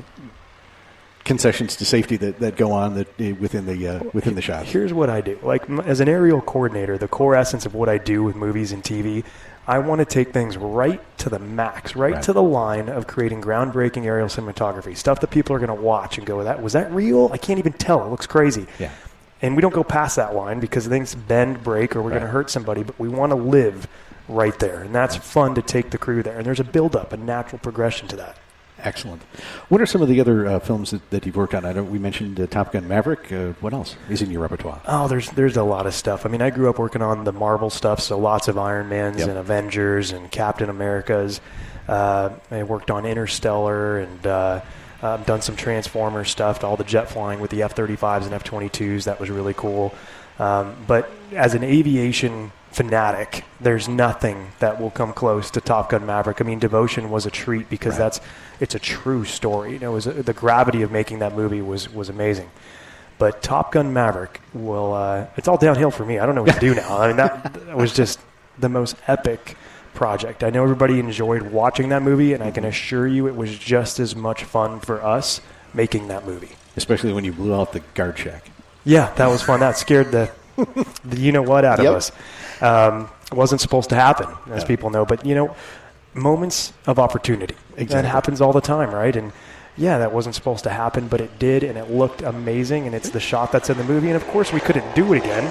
concessions to safety that, that go on that uh, within the uh, within the shot. Here's what I do. Like, as an aerial coordinator, the core essence of what I do with movies and T V, I want to take things right to the max, right, right to the line of creating groundbreaking aerial cinematography, stuff that people are going to watch and go, "That was that real? I can't even tell. It looks crazy." Yeah. And we don't go past that line because things bend, break, or we're right. going to hurt somebody, but we want to live right there. And that's fun to take the crew there. And there's a build-up, a natural progression to that. Excellent. What are some of the other uh, films that, that you've worked on? I know we mentioned uh, Top Gun Maverick. Uh, what else is in your repertoire? Oh, there's there's a lot of stuff. I mean, I grew up working on the Marvel stuff, so lots of Iron Mans yep. and Avengers and Captain Americas. Uh, I worked on Interstellar, and uh, I've done some Transformer stuff, all the jet flying with the F thirty-fives and F twenty-twos. That was really cool. Um, but as an aviation fanatic, there's nothing that will come close to Top Gun Maverick. I mean, Devotion was a treat because right. that's it's a true story. You know, it was a, the gravity of making that movie was was amazing. But Top Gun Maverick will uh, it's all downhill for me. I don't know what to do now. I mean, that, that was just the most epic project. I know everybody enjoyed watching that movie, and I can assure you it was just as much fun for us making that movie. Especially when you blew out the guard shack. Yeah, that was fun. That scared the, the you-know-what out of yep. us. Um, it wasn't supposed to happen, as yeah. people know. But, you know, moments of opportunity. Exactly. That happens all the time, right? And, yeah, that wasn't supposed to happen, but it did, and it looked amazing, and it's the shot that's in the movie. And, of course, we couldn't do it again.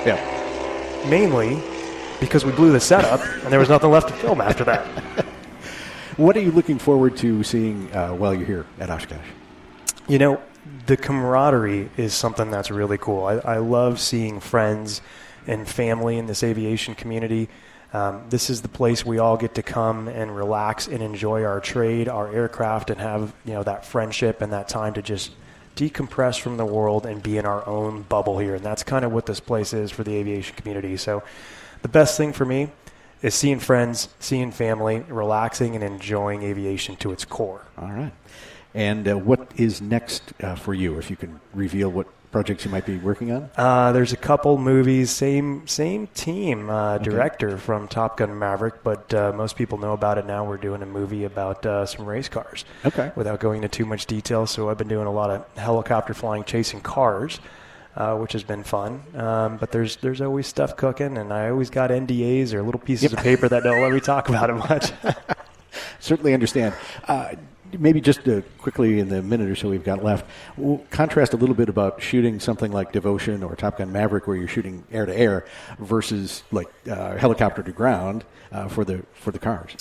Yeah. Mainly because we blew the setup, and there was nothing left to film after that. What are you looking forward to seeing uh, while you're here at Oshkosh? You know, the camaraderie is something that's really cool. I, I love seeing friends and family in this aviation community. Um, this is the place we all get to come and relax and enjoy our trade, our aircraft, and have, you know, that friendship and that time to just decompress from the world and be in our own bubble here. And that's kind of what this place is for the aviation community. So the best thing for me is seeing friends, seeing family, relaxing and enjoying aviation to its core. All right. And uh, what is next uh, for you, if you can reveal what projects you might be working on? Uh, there's a couple movies, same same team, uh, director okay. from Top Gun Maverick, but uh, most people know about it now. We're doing a movie about uh, some race cars. Okay. Without going into too much detail, so I've been doing a lot of helicopter flying, chasing cars, uh, which has been fun. Um, but there's there's always stuff cooking, and I always got N D As or little pieces yep. of paper that don't let me talk about it much. Certainly understand. Uh, Maybe just uh, quickly in the minute or so we've got left, we'll contrast a little bit about shooting something like Devotion or Top Gun Maverick, where you're shooting air to air, versus like uh, helicopter to ground uh, for the for the cars.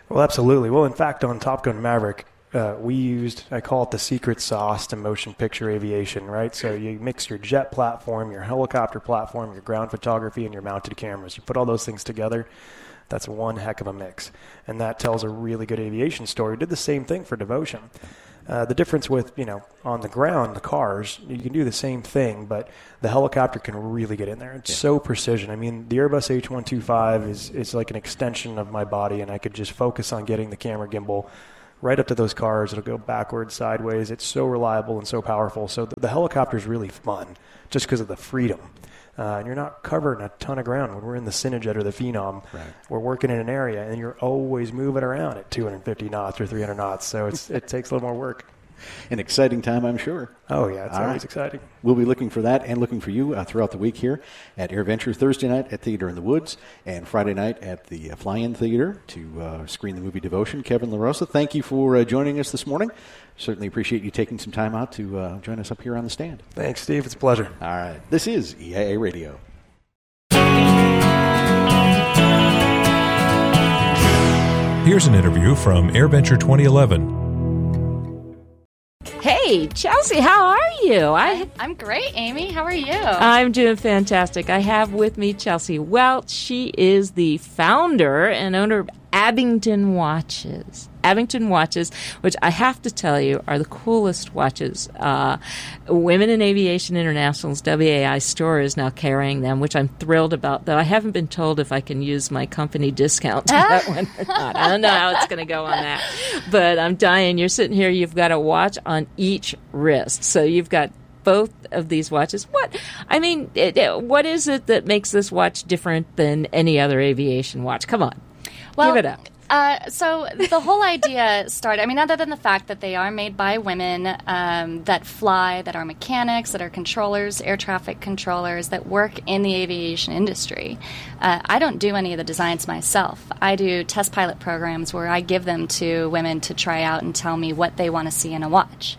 Well, absolutely. Well, in fact, on Top Gun Maverick, uh, we used, I call it the secret sauce to motion picture aviation, right? So you mix your jet platform, your helicopter platform, your ground photography, and your mounted cameras. You put all those things together, that's one heck of a mix. And that tells a really good aviation story. We did the same thing for Devotion. Uh, the difference with, you know, on the ground, the cars, you can do the same thing, but the helicopter can really get in there. It's yeah. so precision. I mean, the Airbus H one twenty-five is, is like an extension of my body, and I could just focus on getting the camera gimbal right up to those cars. It'll go backwards, sideways. It's so reliable and so powerful. So the, the helicopter is really fun just because of the freedom. Uh, and you're not covering a ton of ground. When we're in the Cinejet or the Phenom, right. we're working in an area, and you're always moving around at two hundred fifty knots or three hundred knots. So it's, it takes a little more work. An exciting time, I'm sure. Oh, yeah, it's All always right. exciting. We'll be looking for that and looking for you uh, throughout the week here at AirVenture, Thursday night at Theater in the Woods, and Friday night at the uh, Fly-In Theater to uh, screen the movie Devotion. Kevin LaRosa, thank you for uh, joining us this morning. Certainly appreciate you taking some time out to uh, join us up here on the stand. Thanks, Steve. It's a pleasure. All right. This is E I A Radio. Here's an interview from AirVenture twenty eleven. Hey, Chelsea, how are you? I, I'm great, Amy. How are you? I'm doing fantastic. I have with me Chelsea Welch. She is the founder and owner of Abingdon Watches. Abingdon Watches, which I have to tell you are the coolest watches. Uh, Women in Aviation International's W A I store is now carrying them, which I'm thrilled about, though I haven't been told if I can use my company discount on that one or not. I don't know how it's going to go on that. But I'm dying. You're sitting here, you've got a watch on each wrist. So you've got both of these watches. What I mean, it, it, what is it that makes this watch different than any other aviation watch? Come on, well, give it up. Uh, so the whole idea started, I mean, other than the fact that they are made by women um, that fly, that are mechanics, that are controllers, air traffic controllers, that work in the aviation industry. Uh, I don't do any of the designs myself. I do test pilot programs where I give them to women to try out and tell me what they want to see in a watch.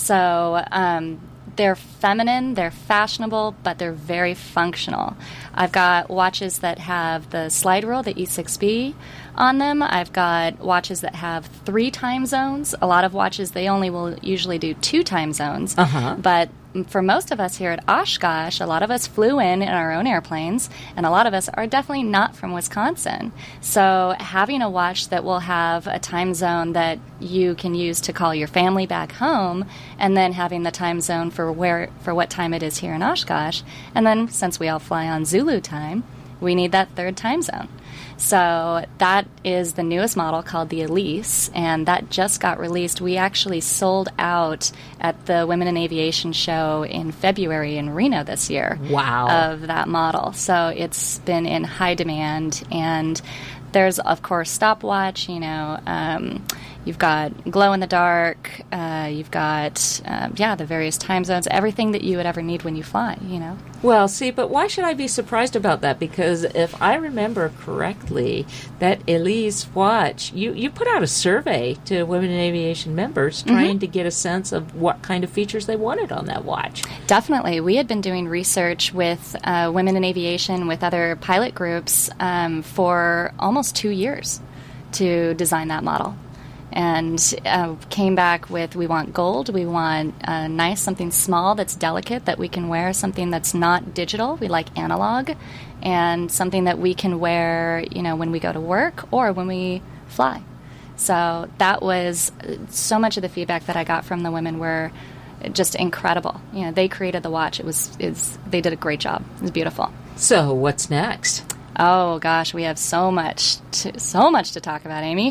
So um, they're feminine, they're fashionable, but they're very functional. I've got watches that have the slide rule, the E six B, on them. I've got watches that have three time zones. A lot of watches, they only will usually do two time zones. Uh-huh. But for most of us here at Oshkosh, a lot of us flew in in our own airplanes, and a lot of us are definitely not from Wisconsin. So having a watch that will have a time zone that you can use to call your family back home, and then having the time zone for where for what time it is here in Oshkosh, and then since we all fly on Zulu time, we need that third time zone. So that is the newest model called the Elise, and that just got released. We actually sold out at the Women in Aviation show in February in Reno this year. Wow. Of that model. So it's been in high demand, and there's, of course, stopwatch, you know, um, you've got glow in the dark, uh, you've got, uh, yeah, the various time zones, everything that you would ever need when you fly, you know. Well, see, but why should I be surprised about that? Because if I remember correctly, that Elise watch, you, you put out a survey to Women in Aviation members trying mm-hmm. to get a sense of what kind of features they wanted on that watch. Definitely. We had been doing research with uh, Women in Aviation, with other pilot groups, um, for almost two years to design that model. And uh, came back with, we want gold, we want uh, nice, something small that's delicate that we can wear, something that's not digital, we like analog, and something that we can wear, you know, when we go to work or when we fly. So that was, so much of the feedback that I got from the women were just incredible. You know, they created the watch. It was, it's, they did a great job. It was beautiful. So what's next? Oh gosh, we have so much, to, so much to talk about, Amy.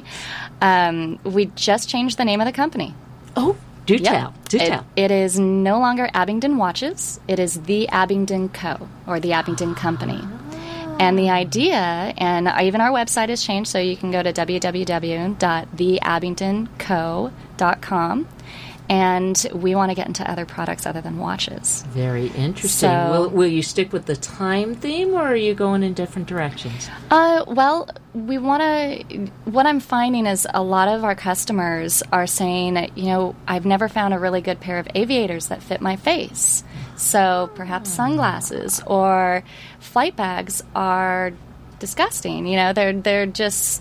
Um, we just changed the name of the company. Oh, do yeah. tell, do it, tell. It is no longer Abingdon Watches. It is the Abingdon Co. or the Abingdon Company. And the idea, and even our website has changed, so you can go to w w w dot the abingdon co dot com. And we want to get into other products other than watches. Very interesting. So, will, will you stick with the time theme, or are you going in different directions? Uh, well, we want to... What I'm finding is a lot of our customers are saying, you know, I've never found a really good pair of aviators that fit my face. So perhaps sunglasses or flight bags are disgusting. You know, they're they're just...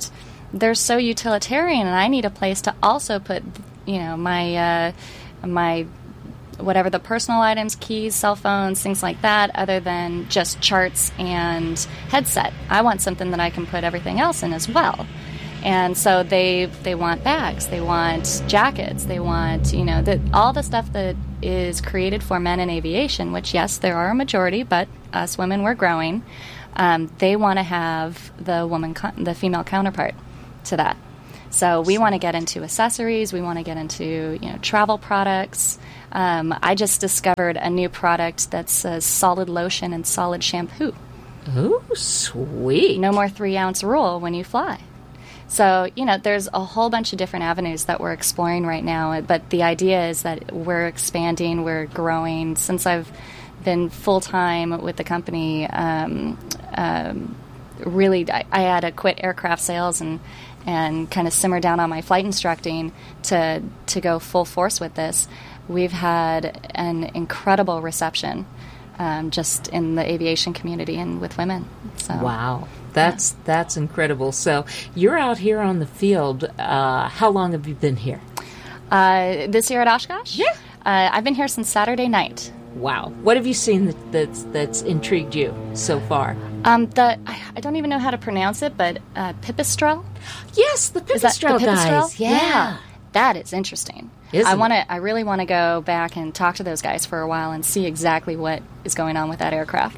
they're so utilitarian, and I need a place to also put, you know, my uh, my whatever the personal items, keys, cell phones, things like that, other than just charts and headset. I want something that I can put everything else in as well. And so they they want bags, they want jackets, they want, you know, the, all the stuff that is created for men in aviation, which, yes, there are a majority, but us women, we're growing. Um, they want to have the woman, con- the female counterpart to that. So we want to get into accessories. We want to get into, you know, travel products. Um, I just discovered a new product that's a solid lotion and solid shampoo. Ooh, sweet. No more three-ounce rule when you fly. So, you know, there's a whole bunch of different avenues that we're exploring right now. But the idea is that we're expanding, we're growing. Since I've been full-time with the company, um, um, really, I, I had to quit aircraft sales and and kind of simmer down on my flight instructing to to go full force with this. We've had an incredible reception um, just in the aviation community and with women. So, wow. That's yeah. that's incredible. So you're out here on the field. Uh, how long have you been here? Uh, this year at Oshkosh? Yeah. Uh, I've been here since Saturday night. Wow. What have you seen that, that's, that's intrigued you so far? Um, the I, I don't even know how to pronounce it, but uh, pipistrelle? Yes, the pipistrelle the guys. Pipistrelle? Yeah. yeah. That is interesting. Isn't I want to. I really want to go back and talk to those guys for a while and see exactly what is going on with that aircraft.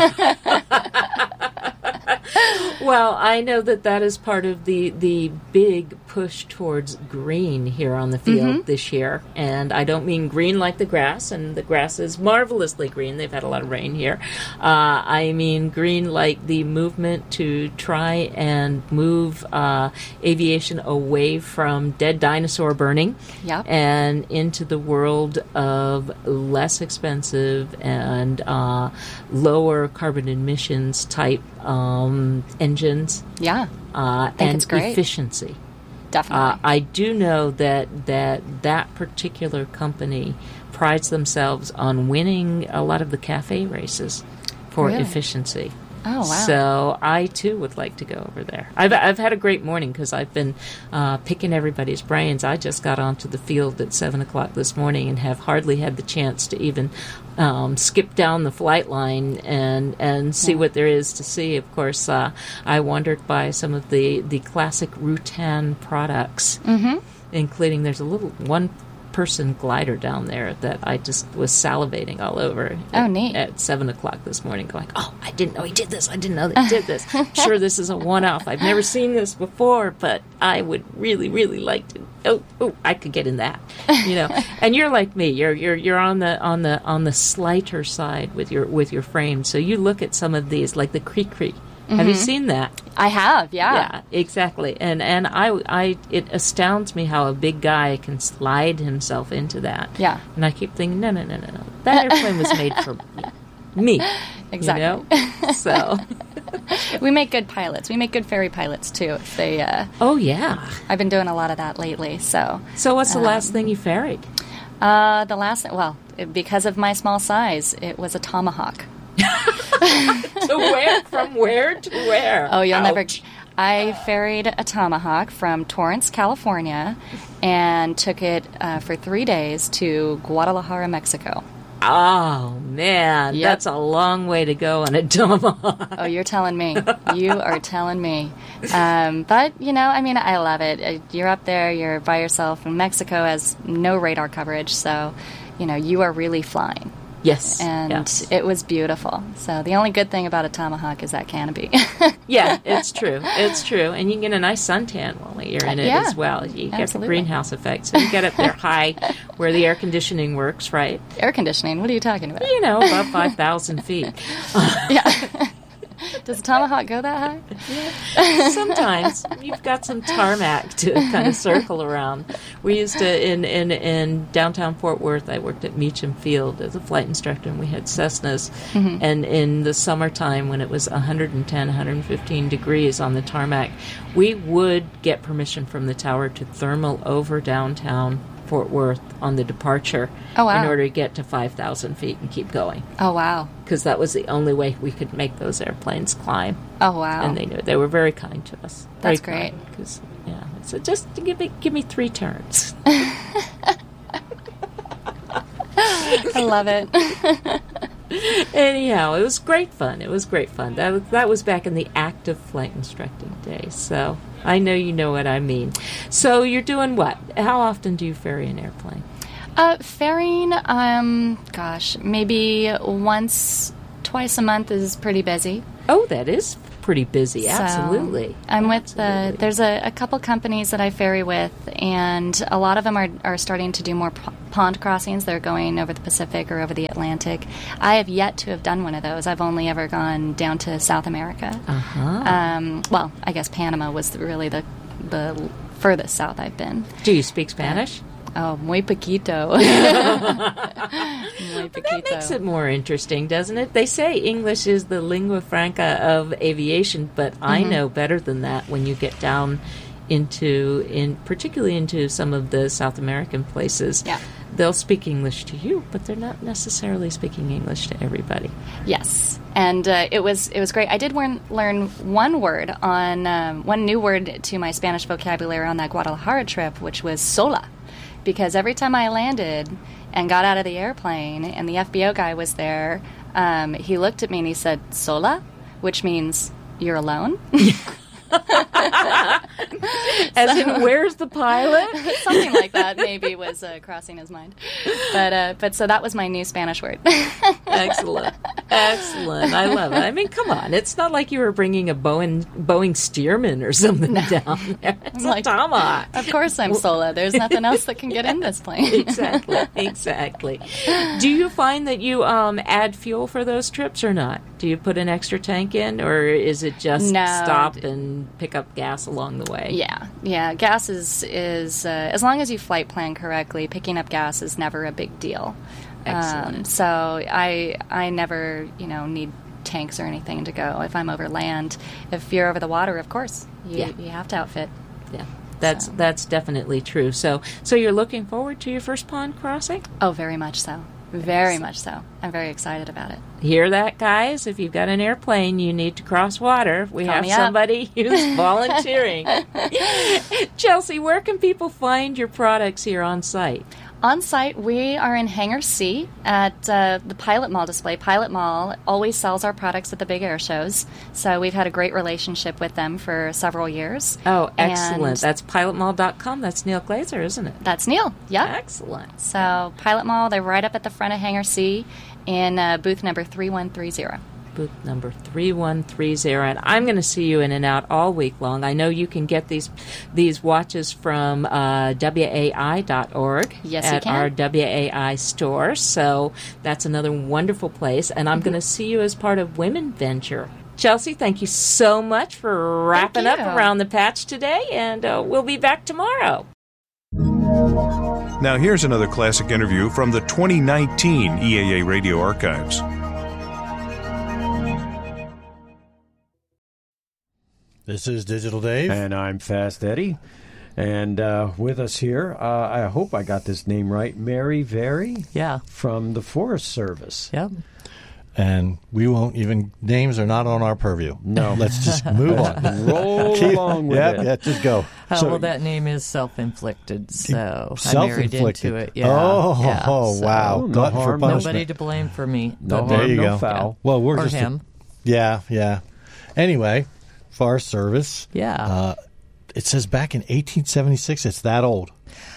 Well, I know that that is part of the the big push towards green here on the field mm-hmm. this year. And I don't mean green like the grass, and the grass is marvelously green. They've had a lot of rain here. Uh, I mean green like the movement to try and move uh, aviation away from dead dinosaur burning yep. and into the world of less expensive and uh, lower carbon emissions type um, engines. Yeah, uh, I think and it's great. Efficiency. Definitely. Uh, I do know that, that that particular company prides themselves on winning a lot of the cafe races for really? efficiency. Oh, wow. So I, too, would like to go over there. I've, I've had a great morning because I've been uh, picking everybody's brains. I just got onto the field at seven o'clock this morning and have hardly had the chance to even um, skip down the flight line and, and see yeah. what there is to see. Of course, uh, I wandered by some of the, the classic Rutan products, mm-hmm. including there's a little one person glider down there that I just was salivating all over. Oh, at, neat. At seven o'clock this morning, going, oh, I didn't know he did this. I didn't know that he did this. I'm sure this is a one-off. I've never seen this before, but I would really, really like to. Oh, oh, I could get in that, you know. And you're like me. You're you're you're on the on the on the slighter side with your with your frame. So you look at some of these, like the Cree-Cree. Mm-hmm. Have you seen that? I have, yeah. Yeah, exactly. And and I, I it astounds me how a big guy can slide himself into that. Yeah. And I keep thinking, no, no, no, no, no. That airplane was made for me. Exactly. You know? So we make good pilots. We make good ferry pilots too. If they. Uh, oh yeah. I've been doing a lot of that lately. So. So what's the um, last thing you ferried? Uh, the last well, it, because of my small size, it was a Tomahawk. To where? From where to where? Oh, you'll Ouch. never. I ferried a Tomahawk from Torrance, California, and took it uh, for three days to Guadalajara, Mexico. Oh man, Yep. that's a long way to go on a Tomahawk. Oh, you're telling me. You are telling me. Um, but you know, I mean, I love it. Uh, You're up there. You're by yourself, and Mexico has no radar coverage, so you know you are really flying. Yes. And yes. it was beautiful. So the only good thing about a Tomahawk is that canopy. Yeah, it's true. It's true. And you can get a nice suntan while you're in it Yeah, as well. You get absolutely. the greenhouse effect. So you get up there high where the air conditioning works, right? Air conditioning? What are you talking about? You know, above five thousand feet. Yeah. Does a Tomahawk go that high? Yeah. Sometimes. You've got some tarmac to kind of circle around. We used to, in, in, in downtown Fort Worth, I worked at Meacham Field as a flight instructor, and we had Cessnas. Mm-hmm. And in the summertime, when it was one hundred ten, one hundred fifteen degrees on the tarmac, we would get permission from the tower to thermal over downtown Fort Worth on the departure Oh, wow. in order to get to five thousand feet and keep going. Oh, wow. Because that was the only way we could make those airplanes climb. Oh, wow. And they knew. They were very kind to us. Very That's great. Because, yeah, so just to give me, give me three turns. I love it. Anyhow, it was great fun. It was great fun. That was, that was back in the active flight instructing days. So I know you know what I mean. So you're doing what? How often do you ferry an airplane? Uh, ferrying, um, gosh, maybe once, twice a month is pretty busy. Oh, that is pretty busy. So, Absolutely. I'm with the, there's a, a couple companies that I ferry with, and a lot of them are, are starting to do more p- pond crossings. They're going over the Pacific or over the Atlantic. I have yet to have done one of those. I've only ever gone down to South America. Uh-huh. Um, well, I guess Panama was really the, the furthest south I've been. Do you speak Spanish? Uh, Oh, muy poquito. muy poquito. That makes it more interesting, doesn't it? They say English is the lingua franca of aviation, but mm-hmm. I know better than that when you get down into, in particularly into some of the South American places. Yeah. They'll speak English to you, but they're not necessarily speaking English to everybody. Yes, and uh, it was it was great. I did learn, learn one word on um, one new word to my Spanish vocabulary on that Guadalajara trip, which was sola. Because every time I landed and got out of the airplane and the F B O guy was there, um, he looked at me and he said, "Sola?" which means you're alone. As in, where's the pilot? Something like that maybe was uh, crossing his mind. But uh, but so that was my new Spanish word. Excellent. Excellent. I love it. I mean, come on. It's not like you were bringing a Boeing, Boeing Stearman or something no. down there. It's like, a Tomahawk. Of course I'm Sola. There's nothing else that can get in this plane. Exactly. Exactly. Do you find that you um, add fuel for those trips or not? Do you put an extra tank in, or is it just no. stop and pick up gas along the way? Yeah. Yeah. Gas is, is uh, as long as you flight plan correctly, picking up gas is never a big deal. Excellent. Um, so I I never, you know, need tanks or anything to go if I'm over land. If you're over the water, of course, you, yeah. you have to outfit. Yeah. That's so. that's definitely true. So so you're looking forward to your first pond crossing? Oh, very much so. Very much so. I'm very excited about it. Hear that, guys? If you've got an airplane, you need to cross water. We Call have me up. somebody who's volunteering. Chelsea, where can people find your products here on site? On site, we are in Hangar C at uh, the Pilot Mall display. Pilot Mall always sells our products at the big air shows, so we've had a great relationship with them for several years. Oh, excellent. And that's pilot mall dot com. That's Neil Glazer, isn't it? That's Neil, yep. Excellent. So Pilot Mall, they're right up at the front of Hangar C in uh, booth number three one three zero. Booth number three one three zero, and I'm going to see you in and out all week long. I know you can get these these watches from uh, W A I dot org yes, at you can. our W A I store, so that's another wonderful place, and I'm mm-hmm. going to see you as part of Women Venture. Chelsea, thank you so much for wrapping up Around the Patch today, and uh, we'll be back tomorrow. Now here's another classic interview from the twenty nineteen E A A Radio Archives. This is Digital Dave. And I'm Fast Eddie. And uh, with us here, uh, I hope I got this name right, Mary Very? Yeah. From the Forest Service. Yep. And we won't even, names are not on our purview. No. Let's just move on. Roll Keep, along with yep, it. Yeah, just go. Oh, so, well, that name is self-inflicted, so self-inflicted. I married into it. Yeah. Oh, yeah, oh so wow. no Glutton harm, for punishment. Nobody to blame for me. No there harm, you no go. foul. Yeah. Well, we're or just him. A, yeah, yeah. Anyway, Forest Service. Yeah. Uh, it says back in eighteen seventy-six. It's that old.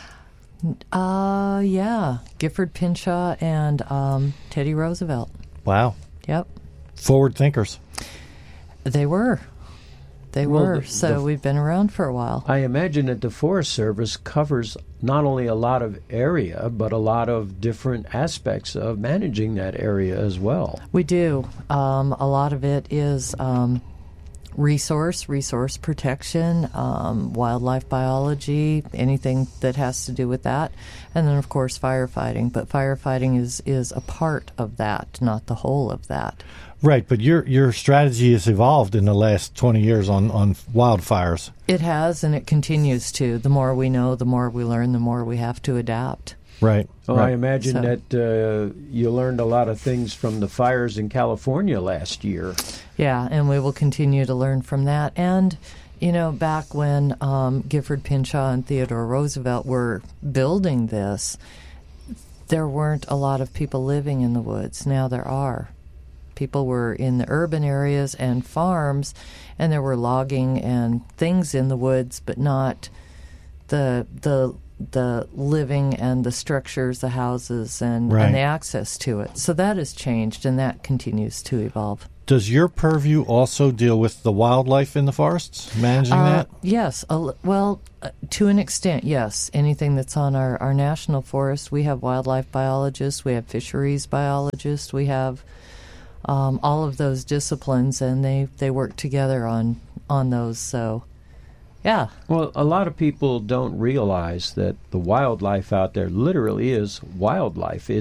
Uh, yeah. Gifford Pinchot and um, Teddy Roosevelt. Wow. Yep. Forward thinkers. They were. They Well, were. the- so the- we've been around for a while. I imagine that the Forest Service covers not only a lot of area, but a lot of different aspects of managing that area as well. We do. Um, a lot of it is um, resource, resource protection, um, wildlife biology, anything that has to do with that, and then of course firefighting. But firefighting is is a part of that, not the whole of that. Right, but your your strategy has evolved in the last twenty years on, on wildfires. It has, and it continues to. The more we know, the more we learn, the more we have to adapt. Right. Well, right. I imagine So- that uh, you learned a lot of things from the fires in California last year. Yeah, and we will continue to learn from that. And, you know, back when um, Gifford Pinchot and Theodore Roosevelt were building this, there weren't a lot of people living in the woods. Now there are. People were in the urban areas and farms, and there were logging and things in the woods, but not the the the living and the structures, the houses, and, Right. and the access to it. So that has changed, and that continues to evolve. Does your purview also deal with the wildlife in the forests, managing Uh, that? Yes. A l- well, uh, to an extent, yes. Anything that's on our, our national forest, we have wildlife biologists, we have fisheries biologists, we have um, all of those disciplines, and they, they work together on, on those. So, yeah. Well, a lot of people don't realize that the wildlife out there literally is wildlife.